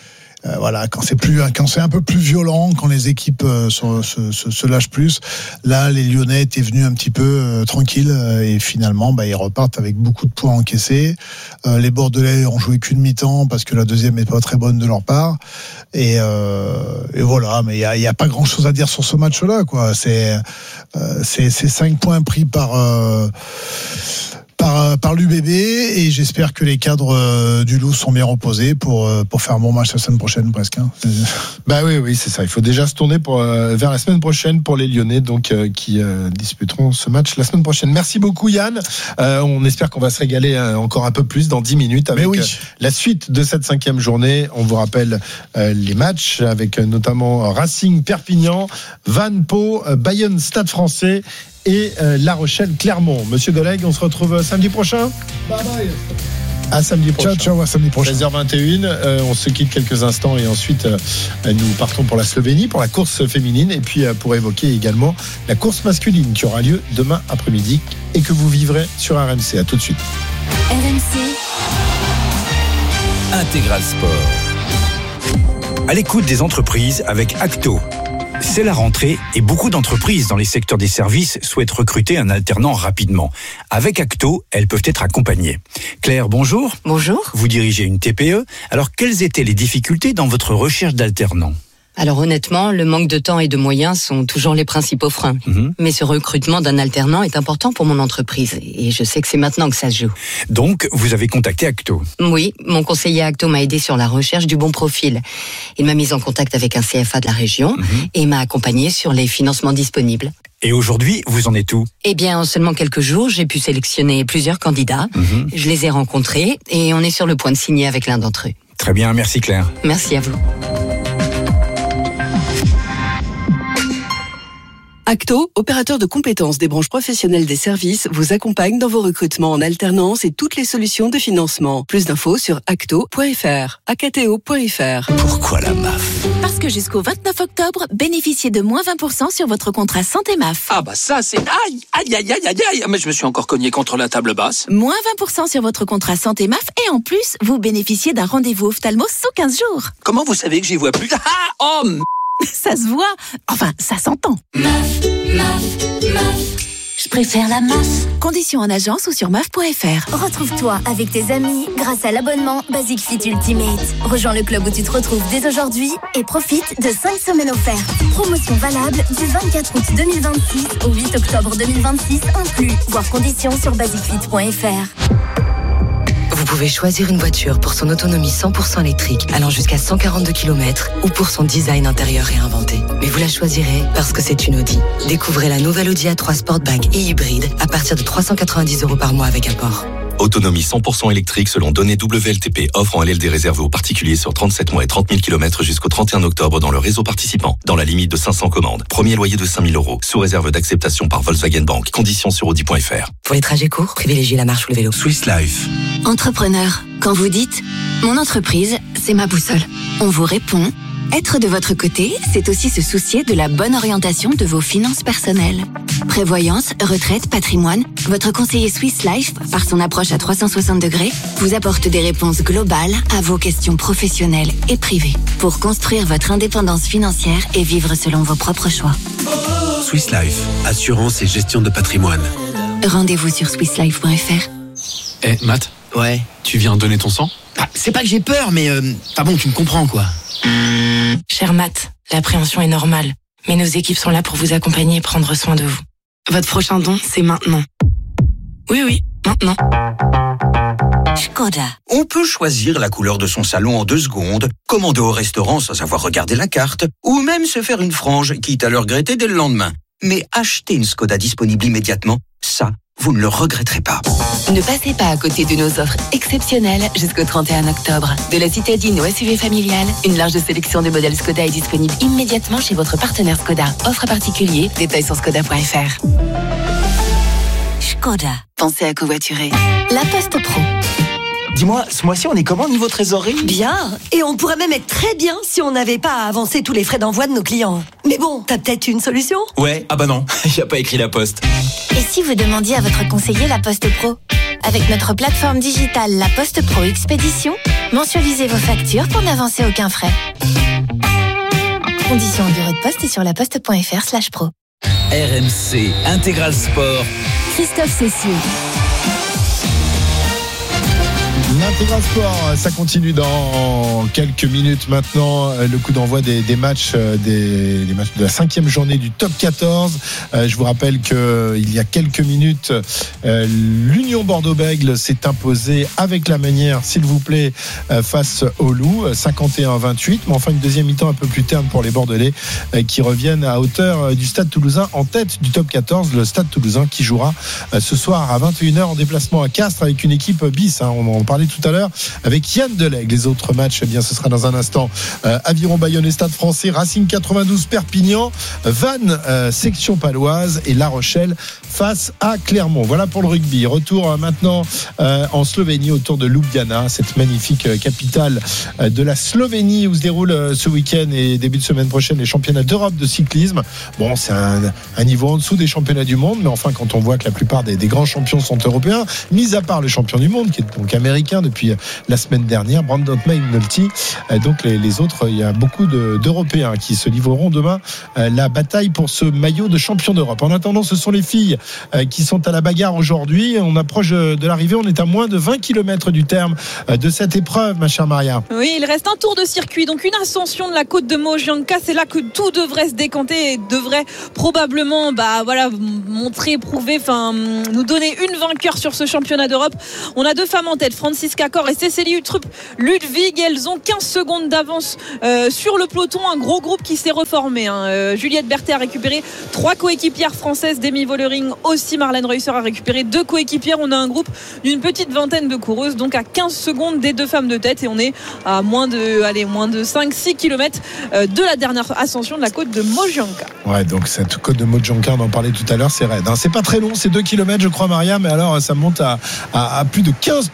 quand c'est un peu plus violent, quand les équipes se lâchent plus. Là, les Lyonnais étaient venus un petit peu tranquilles, et finalement, ils repartent avec beaucoup de points encaissés. Les Bordelais ont joué qu'une mi-temps parce que la deuxième n'est pas très bonne de leur part. Et voilà, mais il y a pas grand-chose à dire sur ce match-là, quoi. C'est 5 points pris par par l'UBB, et j'espère que les cadres du Loup sont bien reposés pour faire un bon match la semaine prochaine presque. Bah oui, c'est ça. Il faut déjà se tourner vers la semaine prochaine pour les Lyonnais, donc qui disputeront ce match la semaine prochaine. Merci beaucoup Yann. On espère qu'on va se régaler encore un peu plus dans 10 minutes avec la suite de cette 5e journée. On vous rappelle les matchs avec notamment Racing Perpignan, Vannes Pau, Bayonne Stade Français et La Rochelle Clermont. Monsieur Delegue, on se retrouve samedi prochain. Bye bye. À samedi prochain. Ciao, à samedi prochain. 16h21, on se quitte quelques instants et ensuite nous partons pour la Slovénie pour la course féminine et puis pour évoquer également la course masculine qui aura lieu demain après-midi et que vous vivrez sur RMC. À tout de suite. RMC Intégral Sport. À l'écoute des entreprises avec Acto. C'est la rentrée et beaucoup d'entreprises dans les secteurs des services souhaitent recruter un alternant rapidement. Avec Acto, elles peuvent être accompagnées. Claire, bonjour. Bonjour. Vous dirigez une TPE. Alors, quelles étaient les difficultés dans votre recherche d'alternants ? Alors honnêtement, le manque de temps et de moyens sont toujours les principaux freins. Mais ce recrutement d'un alternant est important pour mon entreprise et je sais que c'est maintenant que ça se joue. Donc, vous avez contacté Acto ? Oui, mon conseiller Acto m'a aidé sur la recherche du bon profil. Il m'a mis en contact avec un CFA de la région et m'a accompagné sur les financements disponibles. Et aujourd'hui, vous en êtes où ? Eh bien, en seulement quelques jours, j'ai pu sélectionner plusieurs candidats. Je les ai rencontrés et on est sur le point de signer avec l'un d'entre eux. Très bien, merci Claire. Merci à vous. Acto, opérateur de compétences des branches professionnelles des services, vous accompagne dans vos recrutements en alternance et toutes les solutions de financement. Plus d'infos sur acto.fr, acto.fr. Pourquoi la MAF ? Parce que jusqu'au 29 octobre, bénéficiez de moins 20% sur votre contrat santé MAF. Ah bah ça c'est... Aïe, mais je me suis encore cogné contre la table basse. Moins 20% sur votre contrat santé MAF et en plus, vous bénéficiez d'un rendez-vous ophtalmo sous 15 jours. Comment vous savez que j'y vois plus ? Ça se voit, enfin ça s'entend. Je préfère la MAF. Conditions en agence ou sur maf.fr. Retrouve-toi avec tes amis grâce à l'abonnement Basic Fit Ultimate. Rejoins le club où tu te retrouves dès aujourd'hui et profite de 5 semaines offertes. Promotion valable du 24 août 2026 au 8 octobre 2026 inclus. Voir conditions sur basicfit.fr. Vous pouvez choisir une voiture pour son autonomie 100% électrique allant jusqu'à 142 km ou pour son design intérieur réinventé. Mais vous la choisirez parce que c'est une Audi. Découvrez la nouvelle Audi A3 Sportback et hybride à partir de 390 € par mois avec apport. Autonomie 100% électrique selon données WLTP. Offre en LLD réservée aux particuliers sur 37 mois et 30 000 km jusqu'au 31 octobre dans le réseau participant. Dans la limite de 500 commandes. Premier loyer de 5 000 €. Sous réserve d'acceptation par Volkswagen Bank. Conditions sur Audi.fr. Pour les trajets courts, privilégiez la marche ou le vélo. Swiss Life. Entrepreneur, quand vous dites « Mon entreprise, c'est ma boussole », on vous répond « Être de votre côté, c'est aussi se soucier de la bonne orientation de vos finances personnelles. » Prévoyance, retraite, patrimoine, votre conseiller Swiss Life, par son approche à 360 degrés, vous apporte des réponses globales à vos questions professionnelles et privées pour construire votre indépendance financière et vivre selon vos propres choix. Swiss Life, assurance et gestion de patrimoine. Rendez-vous sur swisslife.fr. Matt ? Ouais. Tu viens donner ton sang ? C'est pas que j'ai peur, mais bon, tu me comprends quoi. Cher Matt, l'appréhension est normale, mais nos équipes sont là pour vous accompagner et prendre soin de vous. Votre prochain don, c'est maintenant. Oui, maintenant. Škoda. On peut choisir la couleur de son salon en 2 secondes, commander au restaurant sans savoir regarder la carte, ou même se faire une frange, quitte à le regretter dès le lendemain. Mais acheter une Škoda disponible immédiatement, ça, vous ne le regretterez pas. Ne passez pas à côté de nos offres exceptionnelles jusqu'au 31 octobre. De la citadine au SUV familial, une large sélection de modèles Škoda est disponible immédiatement chez votre partenaire Škoda. Offre à particulier, détails sur škoda.fr. Škoda. Pensez à covoiturer. La Poste Pro. Dis-moi, ce mois-ci, on est comment niveau trésorerie ? Bien. Et on pourrait même être très bien si on n'avait pas à avancer tous les frais d'envoi de nos clients. Mais bon, t'as peut-être une solution ? Ouais, ah bah non, y a pas écrit la Poste. Et si vous demandiez à votre conseiller La Poste Pro ? Avec notre plateforme digitale La Poste Pro Expédition, mensualisez vos factures pour n'avancer aucun frais. Conditions au bureau de poste et sur laposte.fr/pro. RMC Intégral Sport. Christophe Cessieux. Intégral Sport, ça continue dans quelques minutes maintenant. Le coup d'envoi des matchs, des matchs de la 5e journée du top 14. Je vous rappelle qu'il y a quelques minutes, l'Union Bordeaux-Bègles s'est imposée avec la manière, s'il vous plaît, face au Loup, 51-28. Mais enfin, une deuxième mi-temps un peu plus terne pour les Bordelais qui reviennent à hauteur du Stade Toulousain en tête du top 14. Le Stade Toulousain qui jouera ce soir à 21h en déplacement à Castres avec une équipe bis. On en parlait tout à l'heure avec Yann Delegue. Les autres matchs, eh bien, ce sera dans un instant. Aviron, Bayonne et Stade Français, Racing 92, Perpignan, Vannes, section paloise et La Rochelle face à Clermont. Voilà pour le rugby. Retour maintenant en Slovénie autour de Ljubljana, cette magnifique capitale de la Slovénie où se déroule ce week-end et début de semaine prochaine les championnats d'Europe de cyclisme. Bon, c'est un niveau en dessous des championnats du monde, mais enfin quand on voit que la plupart des grands champions sont européens, mis à part le champion du monde qui est donc américain depuis la semaine dernière, Brandon McNulty. Donc les autres, il y a beaucoup d'Européens qui se livreront demain la bataille pour ce maillot de champion d'Europe. En attendant, ce sont les filles qui sont à la bagarre aujourd'hui. On approche de l'arrivée, on est à moins de 20 km du terme de cette épreuve, ma chère Maria. Oui, il reste un tour de circuit, donc une ascension de la côte de Mogianka. C'est là que tout devrait se décanter et devrait probablement montrer, prouver, nous donner une vainqueur sur ce championnat d'Europe. On a deux femmes en tête, Franziska Kor et Cécilie Uttrup Ludwig. Elles ont 15 secondes d'avance sur le peloton. Un gros groupe qui s'est reformé. Juliette Berthet a récupéré 3 coéquipières françaises. Demi Vollering aussi. Marlène Reusser a récupéré 2 coéquipières. On a un groupe d'une petite vingtaine de coureuses, donc à 15 secondes des deux femmes de tête, et on est à moins de 5-6 km de la dernière ascension de la côte de Mogianka. Ouais, donc cette côte de Mogianka, on en parlait tout à l'heure, c'est raide. C'est pas très long, c'est 2 km je crois, Maria, mais alors ça monte à plus de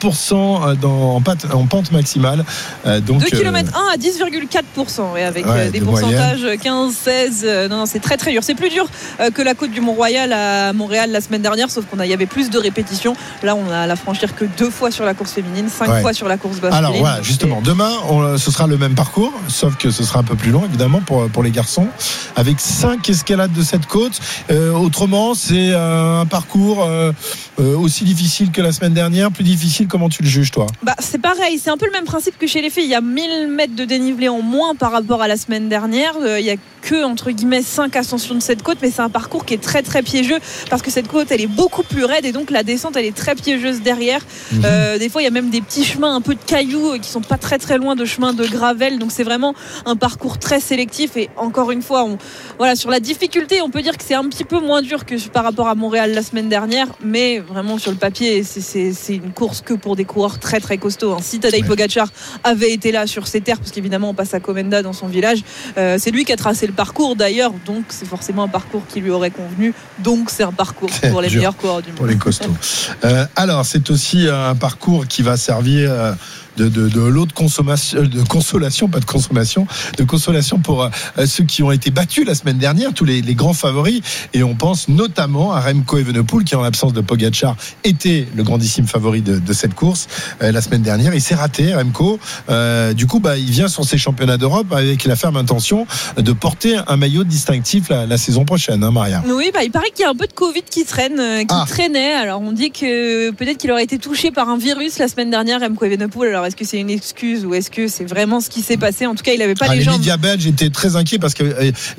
15% en pente maximale. Donc 2 km 1 à 10,4%, et avec des pourcentages 15-16. Non, c'est très très dur. C'est plus dur que la côte du Mont-Royal à Montréal la semaine dernière, sauf qu'il y avait plus de répétitions. Là, on a à la franchir que 2 fois sur la course féminine, 5 fois sur la course masculine. Alors voilà, justement, demain, ce sera le même parcours, sauf que ce sera un peu plus long, évidemment, pour les garçons, avec 5 escalades de cette côte. Autrement, c'est un parcours aussi difficile que la semaine dernière, plus difficile. Comment tu le juges, toi? C'est pareil, c'est un peu le même principe que chez les filles. Il y a 1000 mètres de dénivelé en moins par rapport à la semaine dernière. Il y a que, entre guillemets, 5 ascensions de cette côte, mais c'est un parcours qui est très très piégeux, parce que cette côte, elle est beaucoup plus raide, et donc la descente, elle est très piégeuse derrière. Des fois, il y a même des petits chemins un peu de cailloux qui sont pas très très loin de chemins de gravel, donc c'est vraiment un parcours très sélectif. Et encore une fois, sur la difficulté, on peut dire que c'est un petit peu moins dur que par rapport à Montréal la semaine dernière, mais vraiment sur le papier, c'est une course que pour des coureurs très très costauds. Si Tadej Pogačar avait été là sur ces terres, parce qu'évidemment on passe à Komenda dans son village, c'est lui qui a tracé le parcours d'ailleurs, donc c'est forcément un parcours qui lui aurait convenu, donc c'est un parcours pour les meilleurs coureurs du monde. Pour les costauds. Alors c'est aussi un parcours qui va servir de l'eau de consolation, pas de consommation, de consolation pour ceux qui ont été battus la semaine dernière, tous les grands favoris, et on pense notamment à Remco Evenepoel qui, en l'absence de Pogačar, était le grandissime favori de cette course la semaine dernière. Il s'est raté, Remco. Du coup, il vient sur ces championnats d'Europe avec la ferme intention de porter un maillot distinctif la saison prochaine, Maria. Oui, il paraît qu'il y a un peu de Covid qui traînait. Alors on dit que peut-être qu'il aurait été touché par un virus la semaine dernière, Remco Evenepoel. Alors est-ce que c'est une excuse ou est-ce que c'est vraiment ce qui s'est passé? En tout cas, il n'avait pas les jambes. Les médias belges étaient très inquiets parce que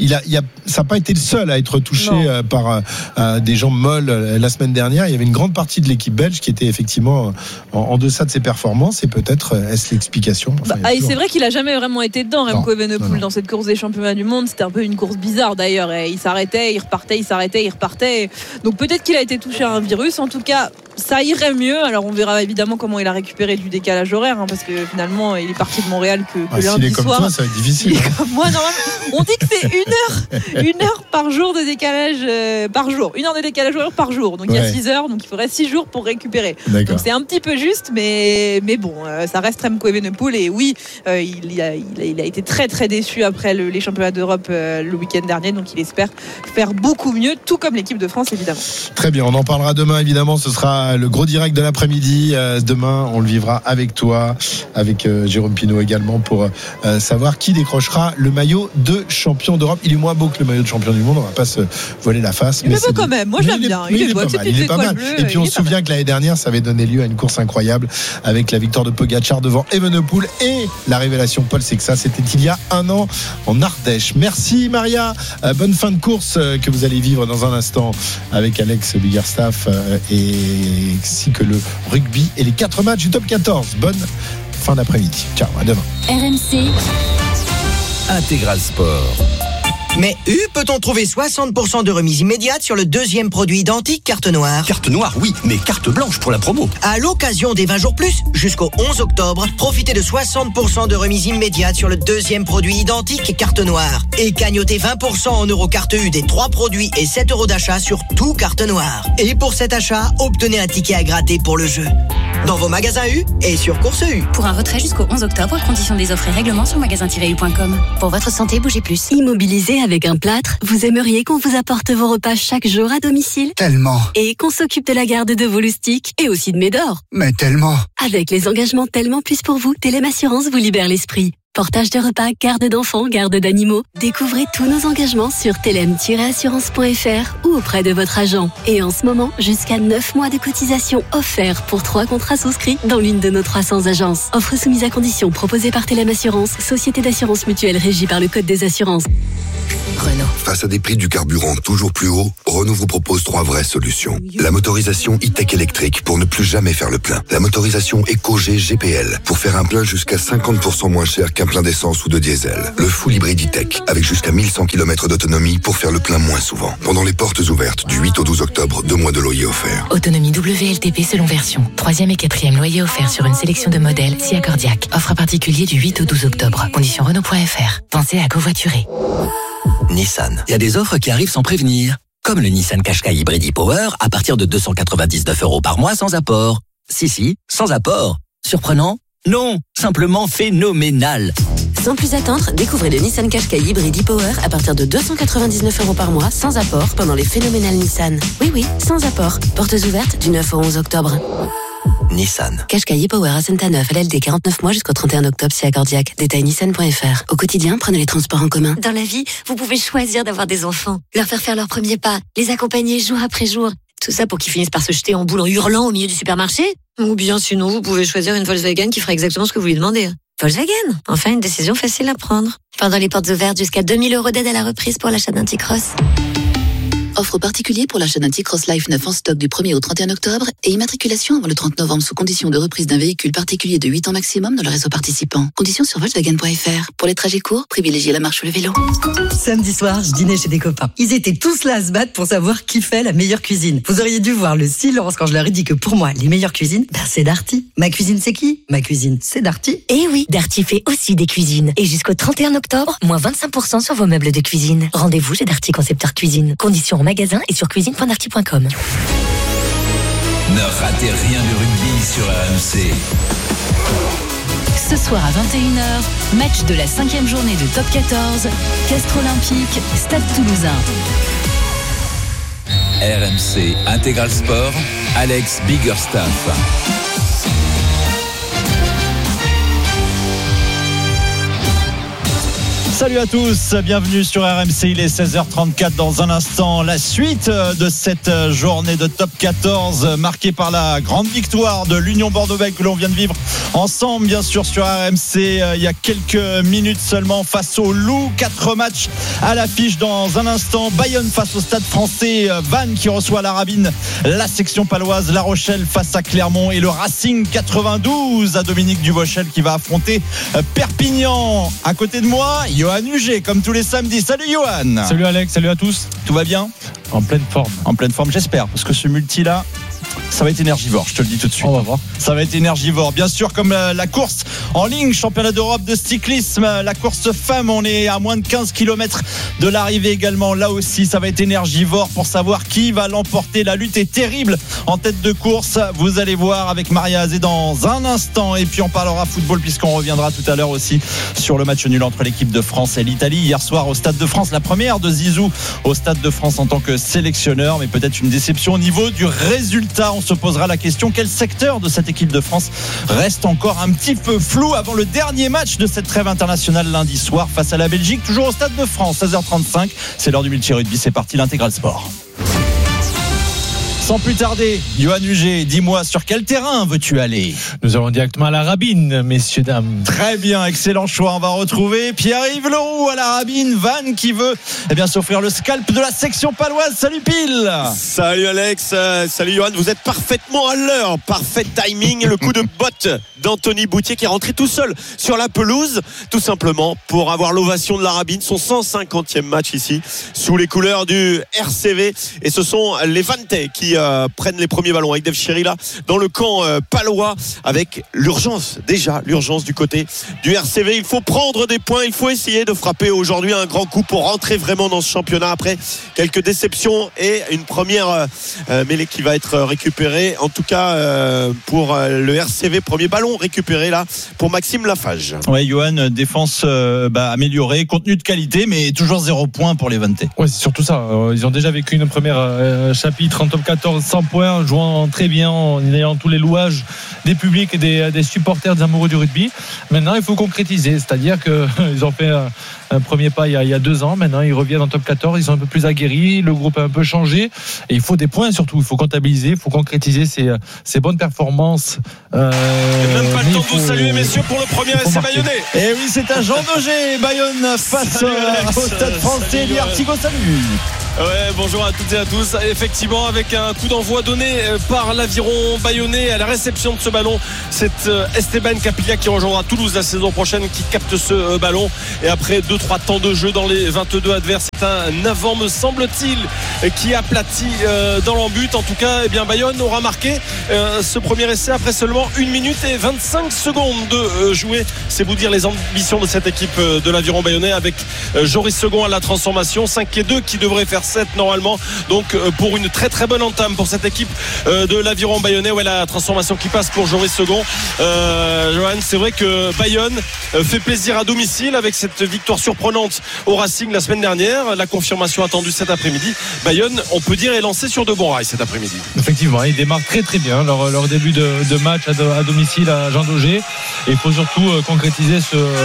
ça n'a pas été le seul à être touché par des jambes molles la semaine dernière. Il y avait une grande partie de l'équipe belge qui était effectivement en deçà de ses performances, et peut-être est-ce l'explication? Et c'est vrai qu'il n'a jamais vraiment été dedans, Remco Evenepoel, dans cette course des championnats du monde. C'était un peu une course bizarre d'ailleurs. Il s'arrêtait, il repartait, il s'arrêtait, il repartait. Donc peut-être qu'il a été touché à un virus. En tout cas, ça irait mieux. Alors on verra évidemment comment il a récupéré du décalage horaire, parce que finalement il est parti de Montréal que lundi soir. S'il est comme toi, ça va être difficile. Comme moi, normalement, on dit que c'est une heure par jour de décalage par jour. 1 heure de décalage horaire par jour. Donc il y a 6 heures, donc il faudrait 6 jours pour récupérer. Donc c'est un petit peu juste, mais bon, ça reste Remco Evenepoel, et oui, il a été très très déçu après les championnats d'Europe le week-end dernier, donc il espère faire beaucoup mieux, tout comme l'équipe de France évidemment. Très bien, on en parlera demain évidemment. Ce sera le gros direct de l'après-midi. Demain, on le vivra avec toi, avec Jérôme Pinault également, pour savoir qui décrochera le maillot de champion d'Europe. Il est moins beau que le maillot de champion du du monde, on va pas se voiler la face. Il est beau quand même, moi j'aime bien. Il est beau, il est pas mal. Et puis on se souvient que l'année dernière, ça avait donné lieu à une course incroyable avec la victoire de Pogačar devant Evenepoel et la révélation Paul Sexas. C'était il y a un an en Ardèche. Merci Maria, bonne fin de course que vous allez vivre dans un instant avec Alex Biggerstaff ainsi que le rugby et les 4 matchs du top 14. Bonne fin d'après-midi. Ciao, à demain. RMC Intégral Sport. Mais peut-on trouver 60% de remise immédiate sur le deuxième produit identique carte noire? Carte noire, oui, mais carte blanche pour la promo. À l'occasion des 20 jours plus, jusqu'au 11 octobre, profitez de 60% de remise immédiate sur le deuxième produit identique carte noire. Et cagnotez 20% en euros carte U des 3 produits et 7 euros d'achat sur tout carte noire. Et pour cet achat, obtenez un ticket à gratter pour le jeu. Dans vos magasins U et sur Course U. Pour un retrait jusqu'au 11 octobre, conditions des offres et règlements sur magasin-u.com. Pour votre santé, bougez plus. Immobilisé avec un plâtre, vous aimeriez qu'on vous apporte vos repas chaque jour à domicile? Tellement. Et qu'on s'occupe de la garde de vos loustiques et aussi de Médor? Mais tellement. Avec les engagements Tellement Plus pour vous, Télém Assurance vous libère l'esprit. Portage de repas, garde d'enfants, garde d'animaux. Découvrez tous nos engagements sur telem-assurance.fr ou auprès de votre agent. Et en ce moment, jusqu'à 9 mois de cotisation offerts pour 3 contrats souscrits dans l'une de nos 300 agences. Offre soumise à condition proposée par Télém Assurance, société d'assurance mutuelle régie par le Code des assurances. Renault. Face à des prix du carburant toujours plus hauts, Renault vous propose 3 vraies solutions. La motorisation e-tech électrique pour ne plus jamais faire le plein. La motorisation EcoG GPL pour faire un plein jusqu'à 50% moins cher qu'un plein d'essence ou de diesel. Le full hybride e-tech avec jusqu'à 1100 km d'autonomie pour faire le plein moins souvent. Pendant les portes ouvertes du 8 au 12 octobre, 2 mois de loyer offerts. Autonomie WLTP selon version. 3e et 4e loyer offert sur une sélection de modèles si accordiaque. Offre particulier du 8 au 12 octobre. Conditions Renault.fr. Pensez à covoiturer. Nissan. Il y a des offres qui arrivent sans prévenir. Comme le Nissan Qashqai Hybrid e-Power à partir de 299 € par mois sans apport. Si, sans apport. Surprenant? Non, simplement phénoménal. Sans plus attendre, découvrez le Nissan Qashqai Hybrid e-Power à partir de 299 € par mois sans apport pendant les phénoménales Nissan. Oui, sans apport. Portes ouvertes du 9 au 11 octobre. Nissan. Qashqai e-Power à Saint-Aneuf, LLD 49 mois jusqu'au 31 octobre si accordiaque. Détail nissan.fr. Au quotidien, prenez les transports en commun. Dans la vie, vous pouvez choisir d'avoir des enfants, leur faire leurs premiers pas, les accompagner jour après jour. Tout ça pour qu'ils finissent par se jeter en boule en hurlant au milieu du supermarché. Ou bien sinon, vous pouvez choisir une Volkswagen qui fera exactement ce que vous lui demandez. Volkswagen, enfin une décision facile à prendre. Pendant les portes ouvertes, jusqu'à 2000 € d'aide à la reprise pour l'achat d'un T-Cross. Offre particulier pour l'achat d'un T-Cross Life 9 en stock du 1er au 31 octobre et immatriculation avant le 30 novembre sous condition de reprise d'un véhicule particulier de 8 ans maximum dans le réseau participant. Conditions sur Volkswagen.fr. Pour les trajets courts, privilégiez la marche ou le vélo. Samedi soir, je dînais chez des copains. Ils étaient tous là à se battre pour savoir qui fait la meilleure cuisine. Vous auriez dû voir le silence quand je leur ai dit que pour moi, les meilleures cuisines, c'est Darty. Ma cuisine, c'est qui? Ma cuisine, c'est Darty. Eh oui, Darty fait aussi des cuisines. Et jusqu'au 31 octobre, moins 25% sur vos meubles de cuisine. Rendez-vous chez Darty Concepteur Cuisine. Conditions en magasin et sur cuisine.darty.com. Ne ratez rien du rugby sur RMC. Ce soir à 21h, match de la 5e journée de Top 14, Castres Olympique, Stade Toulousain. RMC Intégral Sport, Alex Biggerstaff. Salut à tous, bienvenue sur RMC, il est 16h34 dans un instant. La suite de cette journée de Top 14 marquée par la grande victoire de l'Union Bordeaux-Bègles que l'on vient de vivre ensemble bien sûr sur RMC il y a quelques minutes seulement face au Loup. 4 matchs à l'affiche dans un instant. Bayonne face au Stade Français, Vannes qui reçoit la Rabine, la section paloise, La Rochelle face à Clermont et le Racing 92 à Dominique Dubochel qui va affronter Perpignan. À côté de moi, Johan Huget, comme tous les samedis. Salut Johan. Salut Alex, salut à tous. Tout va bien? En pleine forme. En pleine forme, j'espère, parce que ce multi-là, ça va être énergivore, je te le dis tout de suite. On va voir. Ça va être énergivore. Bien sûr, comme la course en ligne, championnat d'Europe de cyclisme, la course femme, on est à moins de 15 km de l'arrivée également. Là aussi, ça va être énergivore pour savoir qui va l'emporter. La lutte est terrible en tête de course. Vous allez voir avec Maria Azé dans un instant. Et puis, on parlera football puisqu'on reviendra tout à l'heure aussi sur le match nul entre l'équipe de France et l'Italie. Hier soir au Stade de France, la première de Zizou au Stade de France en tant que sélectionneur. Mais peut-être une déception au niveau du résultat. ça, on se posera la question, quel secteur de cette équipe de France reste encore un petit peu flou avant le dernier match de cette trêve internationale lundi soir face à la Belgique, toujours au Stade de France, 16h35. C'est l'heure du multi-rugby, c'est parti, l'intégral sport. Sans plus tarder, Johan Huget, dis-moi, sur quel terrain veux-tu aller ? Nous allons directement à la Rabine, messieurs, dames. Très bien, excellent choix. On va retrouver Pierre-Yves Leroux à la Rabine. Van qui veut s'offrir le scalp de la section paloise. Salut Pile. Salut Alex, salut Johan. Vous êtes parfaitement à l'heure. Parfait timing. Le coup de botte d'Anthony Boutier qui est rentré tout seul sur la pelouse, tout simplement pour avoir l'ovation de la Rabine. Son 150e match ici, sous les couleurs du RCV. Et ce sont les Vantais qui prennent les premiers ballons avec Dave Chéry là dans le camp palois, avec l'urgence du côté du RCV. Il faut prendre des points, il faut essayer de frapper aujourd'hui un grand coup pour rentrer vraiment dans ce championnat après quelques déceptions et une première mêlée qui va être récupérée, en tout cas pour le RCV. Premier ballon récupéré là pour Maxime Lafage. Ouais, Johan, défense améliorée, contenu de qualité, mais toujours 0 points pour les Vantais. Ouais, c'est surtout ça. Ils ont déjà vécu une première chapitre en top 14, 100 points, en jouant très bien, en ayant tous les louages des publics et des supporters, des amoureux du rugby. Maintenant, il faut concrétiser, c'est-à-dire qu'ils ont fait un premier pas il y a 2 ans. Maintenant, ils reviennent en top 14, ils sont un peu plus aguerris, le groupe a un peu changé et il faut des points surtout, il faut comptabiliser, il faut concrétiser ces bonnes performances. Même pas le temps de vous saluer, messieurs, pour le premier essai bayonnais. Et oui, c'est un Jean Daugé, Bayonne face au Stade français du Artigo. Salut. Ouais, bonjour à toutes et à tous. Effectivement, avec un coup d'envoi donné par l'Aviron bayonnais à la réception de ce ballon, c'est Esteban Capilla qui rejoindra Toulouse la saison prochaine, qui capte ce ballon. Et après 2-3 temps de jeu dans les 22 adverses, c'est un avant, me semble-t-il, qui aplatit dans l'embut. En tout cas, Bayonne aura marqué ce premier essai après seulement 1 minute et 25 secondes de jouer. C'est vous dire les ambitions de cette équipe de l'Aviron bayonnais, avec Joris Second à la transformation, 5-2 qui devrait faire 7 normalement, donc pour une très très bonne entame pour cette équipe de l'Aviron bayonnais. Ouais, la transformation qui passe pour Joris Second. Johan, c'est vrai que Bayonne fait plaisir à domicile avec cette victoire surprenante au Racing la semaine dernière. La confirmation attendue cet après-midi. Bayonne, on peut dire, est lancé sur de bons rails cet après-midi. Effectivement, ils démarrent très très bien leur début de match à domicile à Jean Daugé, et il faut surtout concrétiser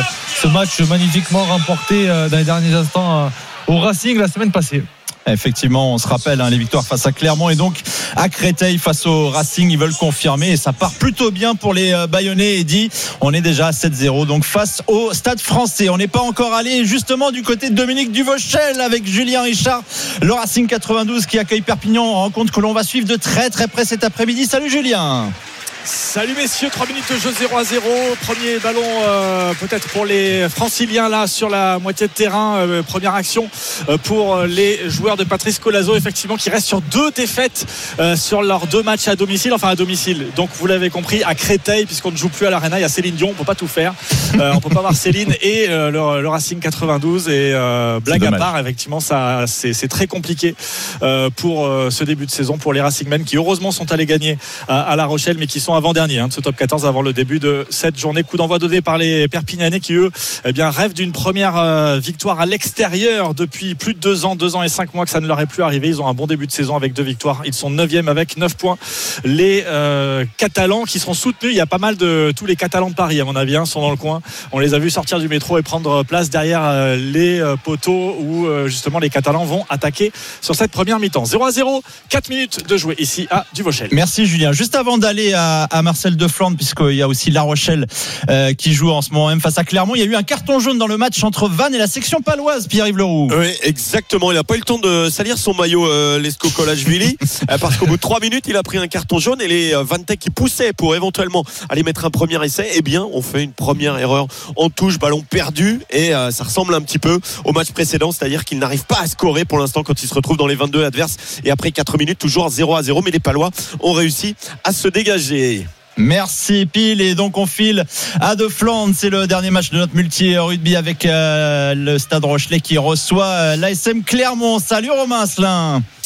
ce match magnifiquement remporté dans les derniers instants au Racing la semaine passée. Effectivement, on se rappelle les victoires face à Clermont et donc à Créteil face au Racing. Ils veulent confirmer et ça part plutôt bien pour les Bayonnais. Et dit, on est déjà à 7-0 donc face au Stade français. On n'est pas encore allé justement du côté de Dominique Duvauchel avec Julien Richard, le Racing 92 qui accueille Perpignan, en rencontre que l'on va suivre de très très près cet après-midi. Salut Julien. Salut messieurs, 3 minutes de jeu, 0-0. Premier ballon peut-être pour les Franciliens là sur la moitié de terrain. Première action pour les joueurs de Patrice Colazo, effectivement, qui restent sur 2 défaites sur leurs 2 matchs à domicile. Enfin à domicile, donc vous l'avez compris, à Créteil, puisqu'on ne joue plus à l'Arena. Il y a Céline Dion, on ne peut pas tout faire. On ne peut pas voir Céline et le Racing 92. Et blague à part, effectivement, ça, c'est très compliqué pour ce début de saison pour les Racingmen, qui heureusement sont allés gagner à La Rochelle, mais qui sont avant-dernier de ce top 14 avant le début de cette journée. Coup d'envoi donné par les Perpignanais qui eux rêvent d'une première victoire à l'extérieur depuis plus de 2 ans et 5 mois que ça ne leur est plus arrivé. Ils ont un bon début de saison avec 2 victoires. Ils sont 9e avec 9 points. Les Catalans qui seront soutenus, il y a pas mal de tous les Catalans de Paris à mon avis sont dans le coin. On les a vus sortir du métro et prendre place derrière les poteaux où justement les Catalans vont attaquer sur cette première mi-temps. 0-0, 4 minutes de jouer ici à Duvauchel. Merci Julien. Juste avant d'aller à Marcel de Flandre, puisqu'il y a aussi La Rochelle qui joue en ce moment même face à Clermont, il y a eu un carton jaune dans le match entre Vannes et la section paloise, Pierre-Yves Leroux. Oui, exactement, il n'a pas eu le temps de salir son maillot Lesko Kolashvili parce qu'au bout de 3 minutes il a pris un carton jaune, et les Vantais qui poussaient pour éventuellement aller mettre un premier essai, on fait une première erreur en touche, ballon perdu, et ça ressemble un petit peu au match précédent, c'est-à-dire qu'ils n'arrivent pas à scorer pour l'instant quand ils se retrouvent dans les 22 adverses, et après 4 minutes toujours 0-0, mais les Palois ont réussi à se dégager. Merci Pile, et donc on file à De Flandre. C'est le dernier match de notre multi-rugby avec le Stade Rochelais qui reçoit l'ASM Clermont. Salut Romain Asselin.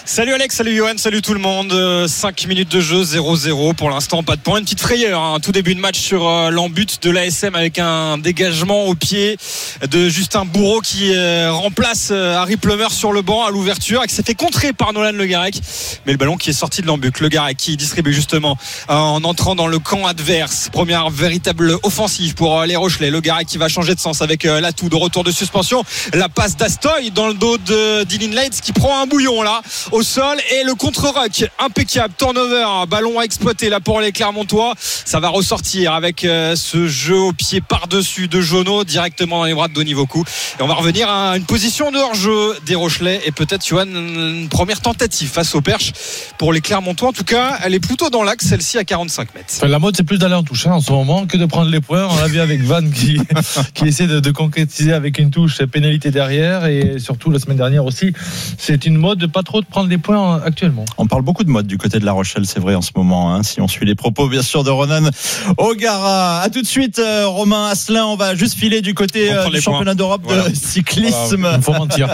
Salut Alex, salut Johan, salut tout le monde. 5 minutes de jeu, 0-0 pour l'instant, pas de point. Une petite frayeur, tout début de match sur l'embut de l'ASM avec un dégagement au pied de Justin Bourreau qui remplace Harry Plummer sur le banc à l'ouverture et qui s'est fait contrer par Nolan Le Garec. Mais le ballon qui est sorti de l'embut, Le Garec qui distribue justement en entrant dans le camp adverse. Première véritable offensive pour les Rochelais. Le Garec qui va changer de sens avec l'atout de retour de suspension. La passe d'Astoy dans le dos de Dylan Leitz qui prend un bouillon là au sol et le contre-ruck impeccable, turnover, ballon à exploiter là pour les Clermontois. Ça va ressortir avec ce jeu au pied par-dessus de Jono directement dans les bras de Denis Vaucou et on va revenir à une position de hors-jeu des Rochelais et peut-être Johan une première tentative face au Perche pour les Clermontois. En tout cas elle est plutôt dans l'axe, celle-ci à 45 mètres. Enfin, la mode c'est plus d'aller en touche en ce moment que de prendre les points. On l'a vu avec Van qui essaie de concrétiser avec une touche pénalité derrière et surtout la semaine dernière aussi c'est une mode de pas trop de prendre des points actuellement. On parle beaucoup de mode du côté de La Rochelle, c'est vrai en ce moment, si on suit les propos bien sûr de Ronan O'Gara. À tout de suite Romain Asselin, on va juste filer du côté du championnat d'Europe de cyclisme. Voilà, faut mentir.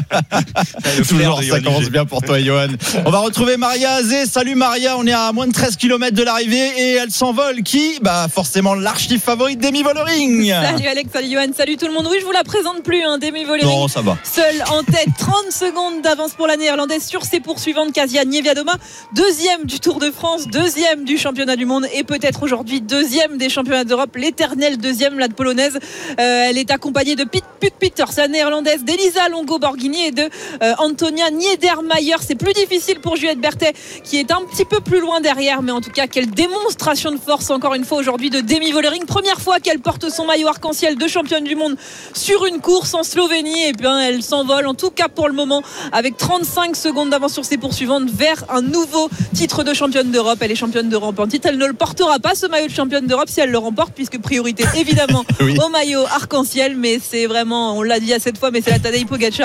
Toujours ça commence bien pour toi Johan. On va retrouver Maria Azé. Salut Maria, on est à moins de 13 km de l'arrivée et elle s'envole qui forcément l'archi favorite Demi Vollering. Salut Alex, salut Johan, salut tout le monde. Oui, je vous la présente plus Demi Vollering. Non, ça va. Seule en tête, 30 secondes d'avance pour la néerlandaise sur ses poursuivantes. Kasia Niewiadoma, deuxième du Tour de France, deuxième du championnat du monde et peut-être aujourd'hui deuxième des championnats d'Europe, l'éternelle deuxième, la polonaise. Elle est accompagnée de Puk Peters, la néerlandaise, d'Elisa Longo-Borghini et de Antonia Niedermayer. C'est plus difficile pour Juliette Berthet qui est un petit peu plus loin derrière, mais en tout cas quelle démonstration de force encore une fois aujourd'hui de Demi Vollering. Première fois qu'elle porte son maillot arc-en-ciel de championne du monde sur une course en Slovénie, et bien elle s'envole en tout cas pour le moment avec 35 secondes d'avance sur ses poursuivantes vers un nouveau titre de championne d'Europe. Elle est championne d'Europe en titre, elle ne le portera pas ce maillot de championne d'Europe si elle le remporte, puisque priorité évidemment oui. Au maillot arc-en-ciel, mais c'est vraiment, on l'a dit à cette fois, mais c'est la Tadej Pogacar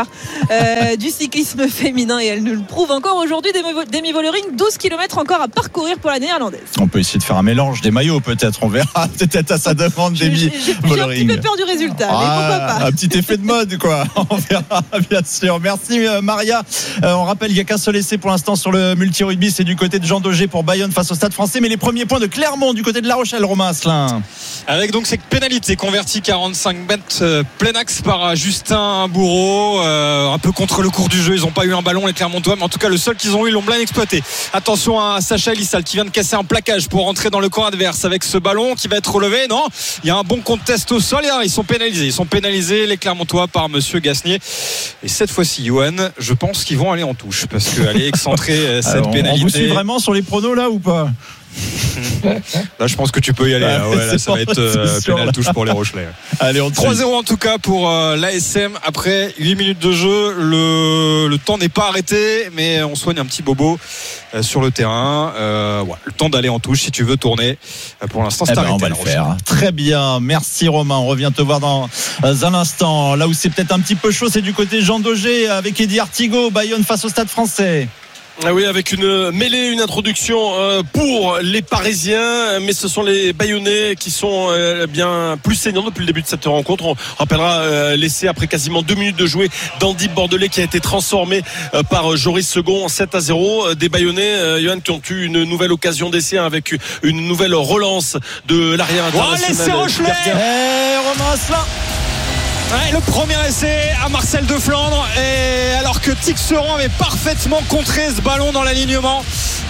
du cyclisme féminin et elle nous le prouve encore aujourd'hui. Demi Vollering, 12 km encore à parcourir pour la néerlandaise. On peut essayer de faire un mélange des maillots peut-être, on verra peut-être à sa demande. Demi Vollering. J'ai un petit peu peur du résultat, mais pourquoi pas. Un petit effet de mode quoi, on verra bien sûr. Merci Maria. On rappelle, il n'y a qu'un seul essai pour l'instant sur le multi-rugby, c'est du côté de Jean Daugé pour Bayonne face au Stade Français, mais les premiers points de Clermont du côté de La Rochelle, Romain Asselin. Avec donc cette pénalité convertie 45 mètres plein axe par Justin Bourreau, un peu contre le cours du jeu, ils n'ont pas eu un ballon les Clermontois, mais en tout cas le seul qu'ils ont eu, ils l'ont bien exploité. Attention à Sacha Elissal qui vient de casser un plaquage pour rentrer dans le camp adverse avec ce ballon qui va être relevé. Non, il y a un bon contest au sol et ils sont pénalisés les Clermontois par monsieur Gasnier. Et cette fois-ci Johan, je pense qu'ils vont aller en touche parce qu'aller excentrer cette pénalité. On vous suit vraiment sur les pronos là ou pas? Là je pense que tu peux y aller là, ça va être pénal touche pour les Rochelais. Allez, 3-0 en tout cas pour l'ASM après 8 minutes de jeu. Le temps n'est pas arrêté, mais on soigne un petit bobo sur le terrain. Le temps d'aller en touche si tu veux tourner. Pour l'instant c'est arrêté. On va le faire. Très bien, merci Romain. On revient te voir dans un instant. Là où c'est peut-être un petit peu chaud, c'est du côté Jean Daugé avec Eddie Artigot, Bayonne face au Stade Français. Ah oui, avec une mêlée, une introduction pour les Parisiens, mais ce sont les Bayonnais qui sont bien plus saignants depuis le début de cette rencontre. On rappellera l'essai après quasiment 2 minutes de jouer d'Andy Bordelais qui a été transformé par Joris Second en 7-0. Des Bayonnais, Johan, qui ont eu une nouvelle occasion d'essai avec une nouvelle relance de l'arrière international. L'essai Rochelais Romain Asselin. Ouais, le premier essai à Marcel de Flandre, et alors que Tixeron avait parfaitement contré ce ballon dans l'alignement,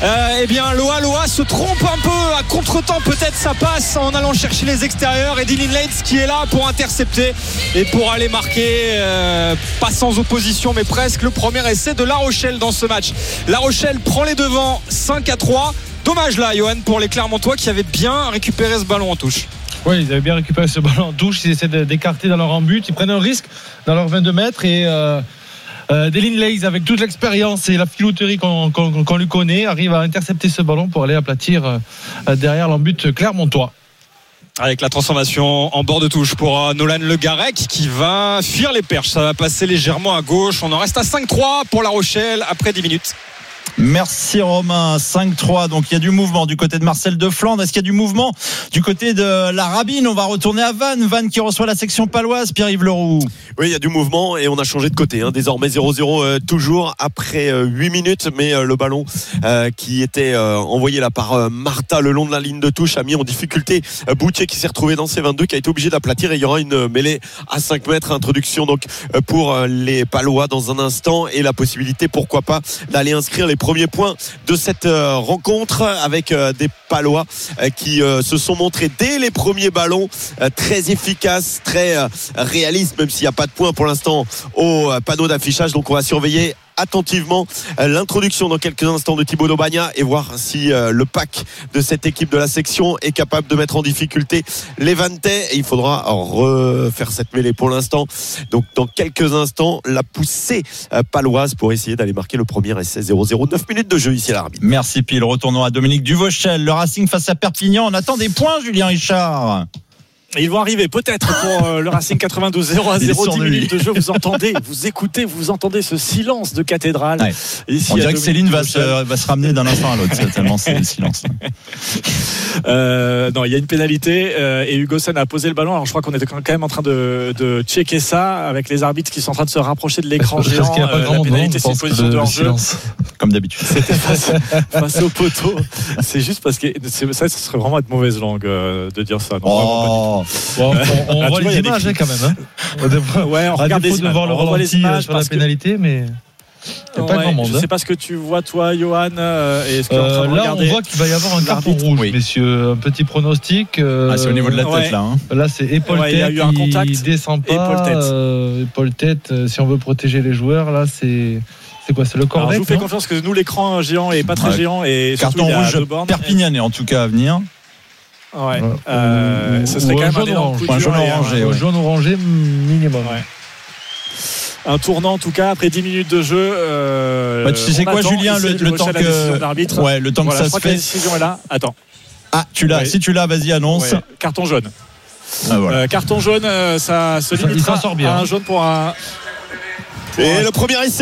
Loa se trompe un peu à contre-temps, peut-être ça passe en allant chercher les extérieurs, et Dylan Leitz qui est là pour intercepter et pour aller marquer, pas sans opposition mais presque, le premier essai de La Rochelle dans ce match. La Rochelle prend les devants 5-3. Dommage là Johan pour les Clermontois qui avaient bien récupéré ce ballon en touche. Oui, ils avaient bien récupéré ce ballon en touche. Ils essaient d'écarter dans leur embut. Ils prennent un risque dans leurs 22 mètres. Et Dylan Leitz, avec toute l'expérience et la filouterie qu'on lui connaît, arrive à intercepter ce ballon pour aller aplatir derrière l'embut clermontois. Avec la transformation en bord de touche pour Nolan Le Garec qui va fuir les perches. Ça va passer légèrement à gauche. On en reste à 5-3 pour La Rochelle après 10 minutes. Merci Romain. 5-3. Donc il y a du mouvement du côté de Marcel de Flandre. Est-ce qu'il y a du mouvement du côté de la Rabine? On va retourner à Vannes. Vannes qui reçoit la section paloise. Pierre-Yves Leroux. Oui, il y a du mouvement et on a changé de côté. Désormais 0-0 toujours après 8 minutes. Mais le ballon qui était envoyé là par Martha le long de la ligne de touche a mis en difficulté Boutier qui s'est retrouvé dans ses 22, qui a été obligé d'aplatir. Et il y aura une mêlée à 5 mètres. Introduction donc pour les Palois dans un instant et la possibilité, pourquoi pas, d'aller inscrire les premiers points de cette rencontre avec des Palois qui se sont montrés dès les premiers ballons très efficaces, très réalistes, même s'il n'y a pas de points pour l'instant au panneau d'affichage. Donc on va surveiller attentivement l'introduction dans quelques instants de Thibaut Daubagna et voir si le pack de cette équipe de la section est capable de mettre en difficulté les Vantais. Et il faudra refaire cette mêlée pour l'instant. Donc dans quelques instants, la poussée paloise pour essayer d'aller marquer le premier essai. 0-0, 9 minutes de jeu ici à l'Arbitre. Merci Pile. Retournons à Dominique Duvauchel. Le Racing face à Perpignan. On attend des points, Julien Richard. Ils vont arriver peut-être pour le Racing 92, 0-0, 10 minutes de jeu. Vous entendez ce silence de cathédrale. Ouais. On dirait que Céline va se ramener d'un instant à l'autre, tellement c'est le silence. Non, il y a une pénalité et Hugosen a posé le ballon. Alors je crois qu'on était quand même en train de checker ça avec les arbitres qui sont en train de se rapprocher de l'écran géant. Parce qu'il n'y a pas la pénalité, c'est une position de hors-jeu. Comme d'habitude. C'était face au poteau. C'est juste parce que ça serait vraiment être mauvaise langue de dire ça. Non, on voit les images quand même. Ouais, on regarde les images. On voit le ralenti sur la pénalité, mais c'est pas grand monde. Je ne sais pas ce que tu vois toi, Johan. Là, on voit qu'il va y avoir un carton rouge, messieurs. Un petit pronostic. C'est au niveau de la tête là. Là, c'est épaule-tête. Il y a eu un contact. Il descend pas. Épaule-tête. Si on veut protéger les joueurs, là, c'est quoi? C'est le cornet. Je vous fais confiance que nous, l'écran géant est pas très géant et carton rouge perpignanais en tout cas à venir. Ouais. Ce serait quand même un jaune orangé minimum. Ouais. Un tournant en tout cas après 10 minutes de jeu. Tu sais quoi, Julien, le temps que le temps que ça se fait. La décision est là. Attends. Tu l'as. Si tu l'as, vas-y, annonce. Ouais. Carton jaune. Carton jaune, ça se limitera à un jaune pour un. Et le premier essai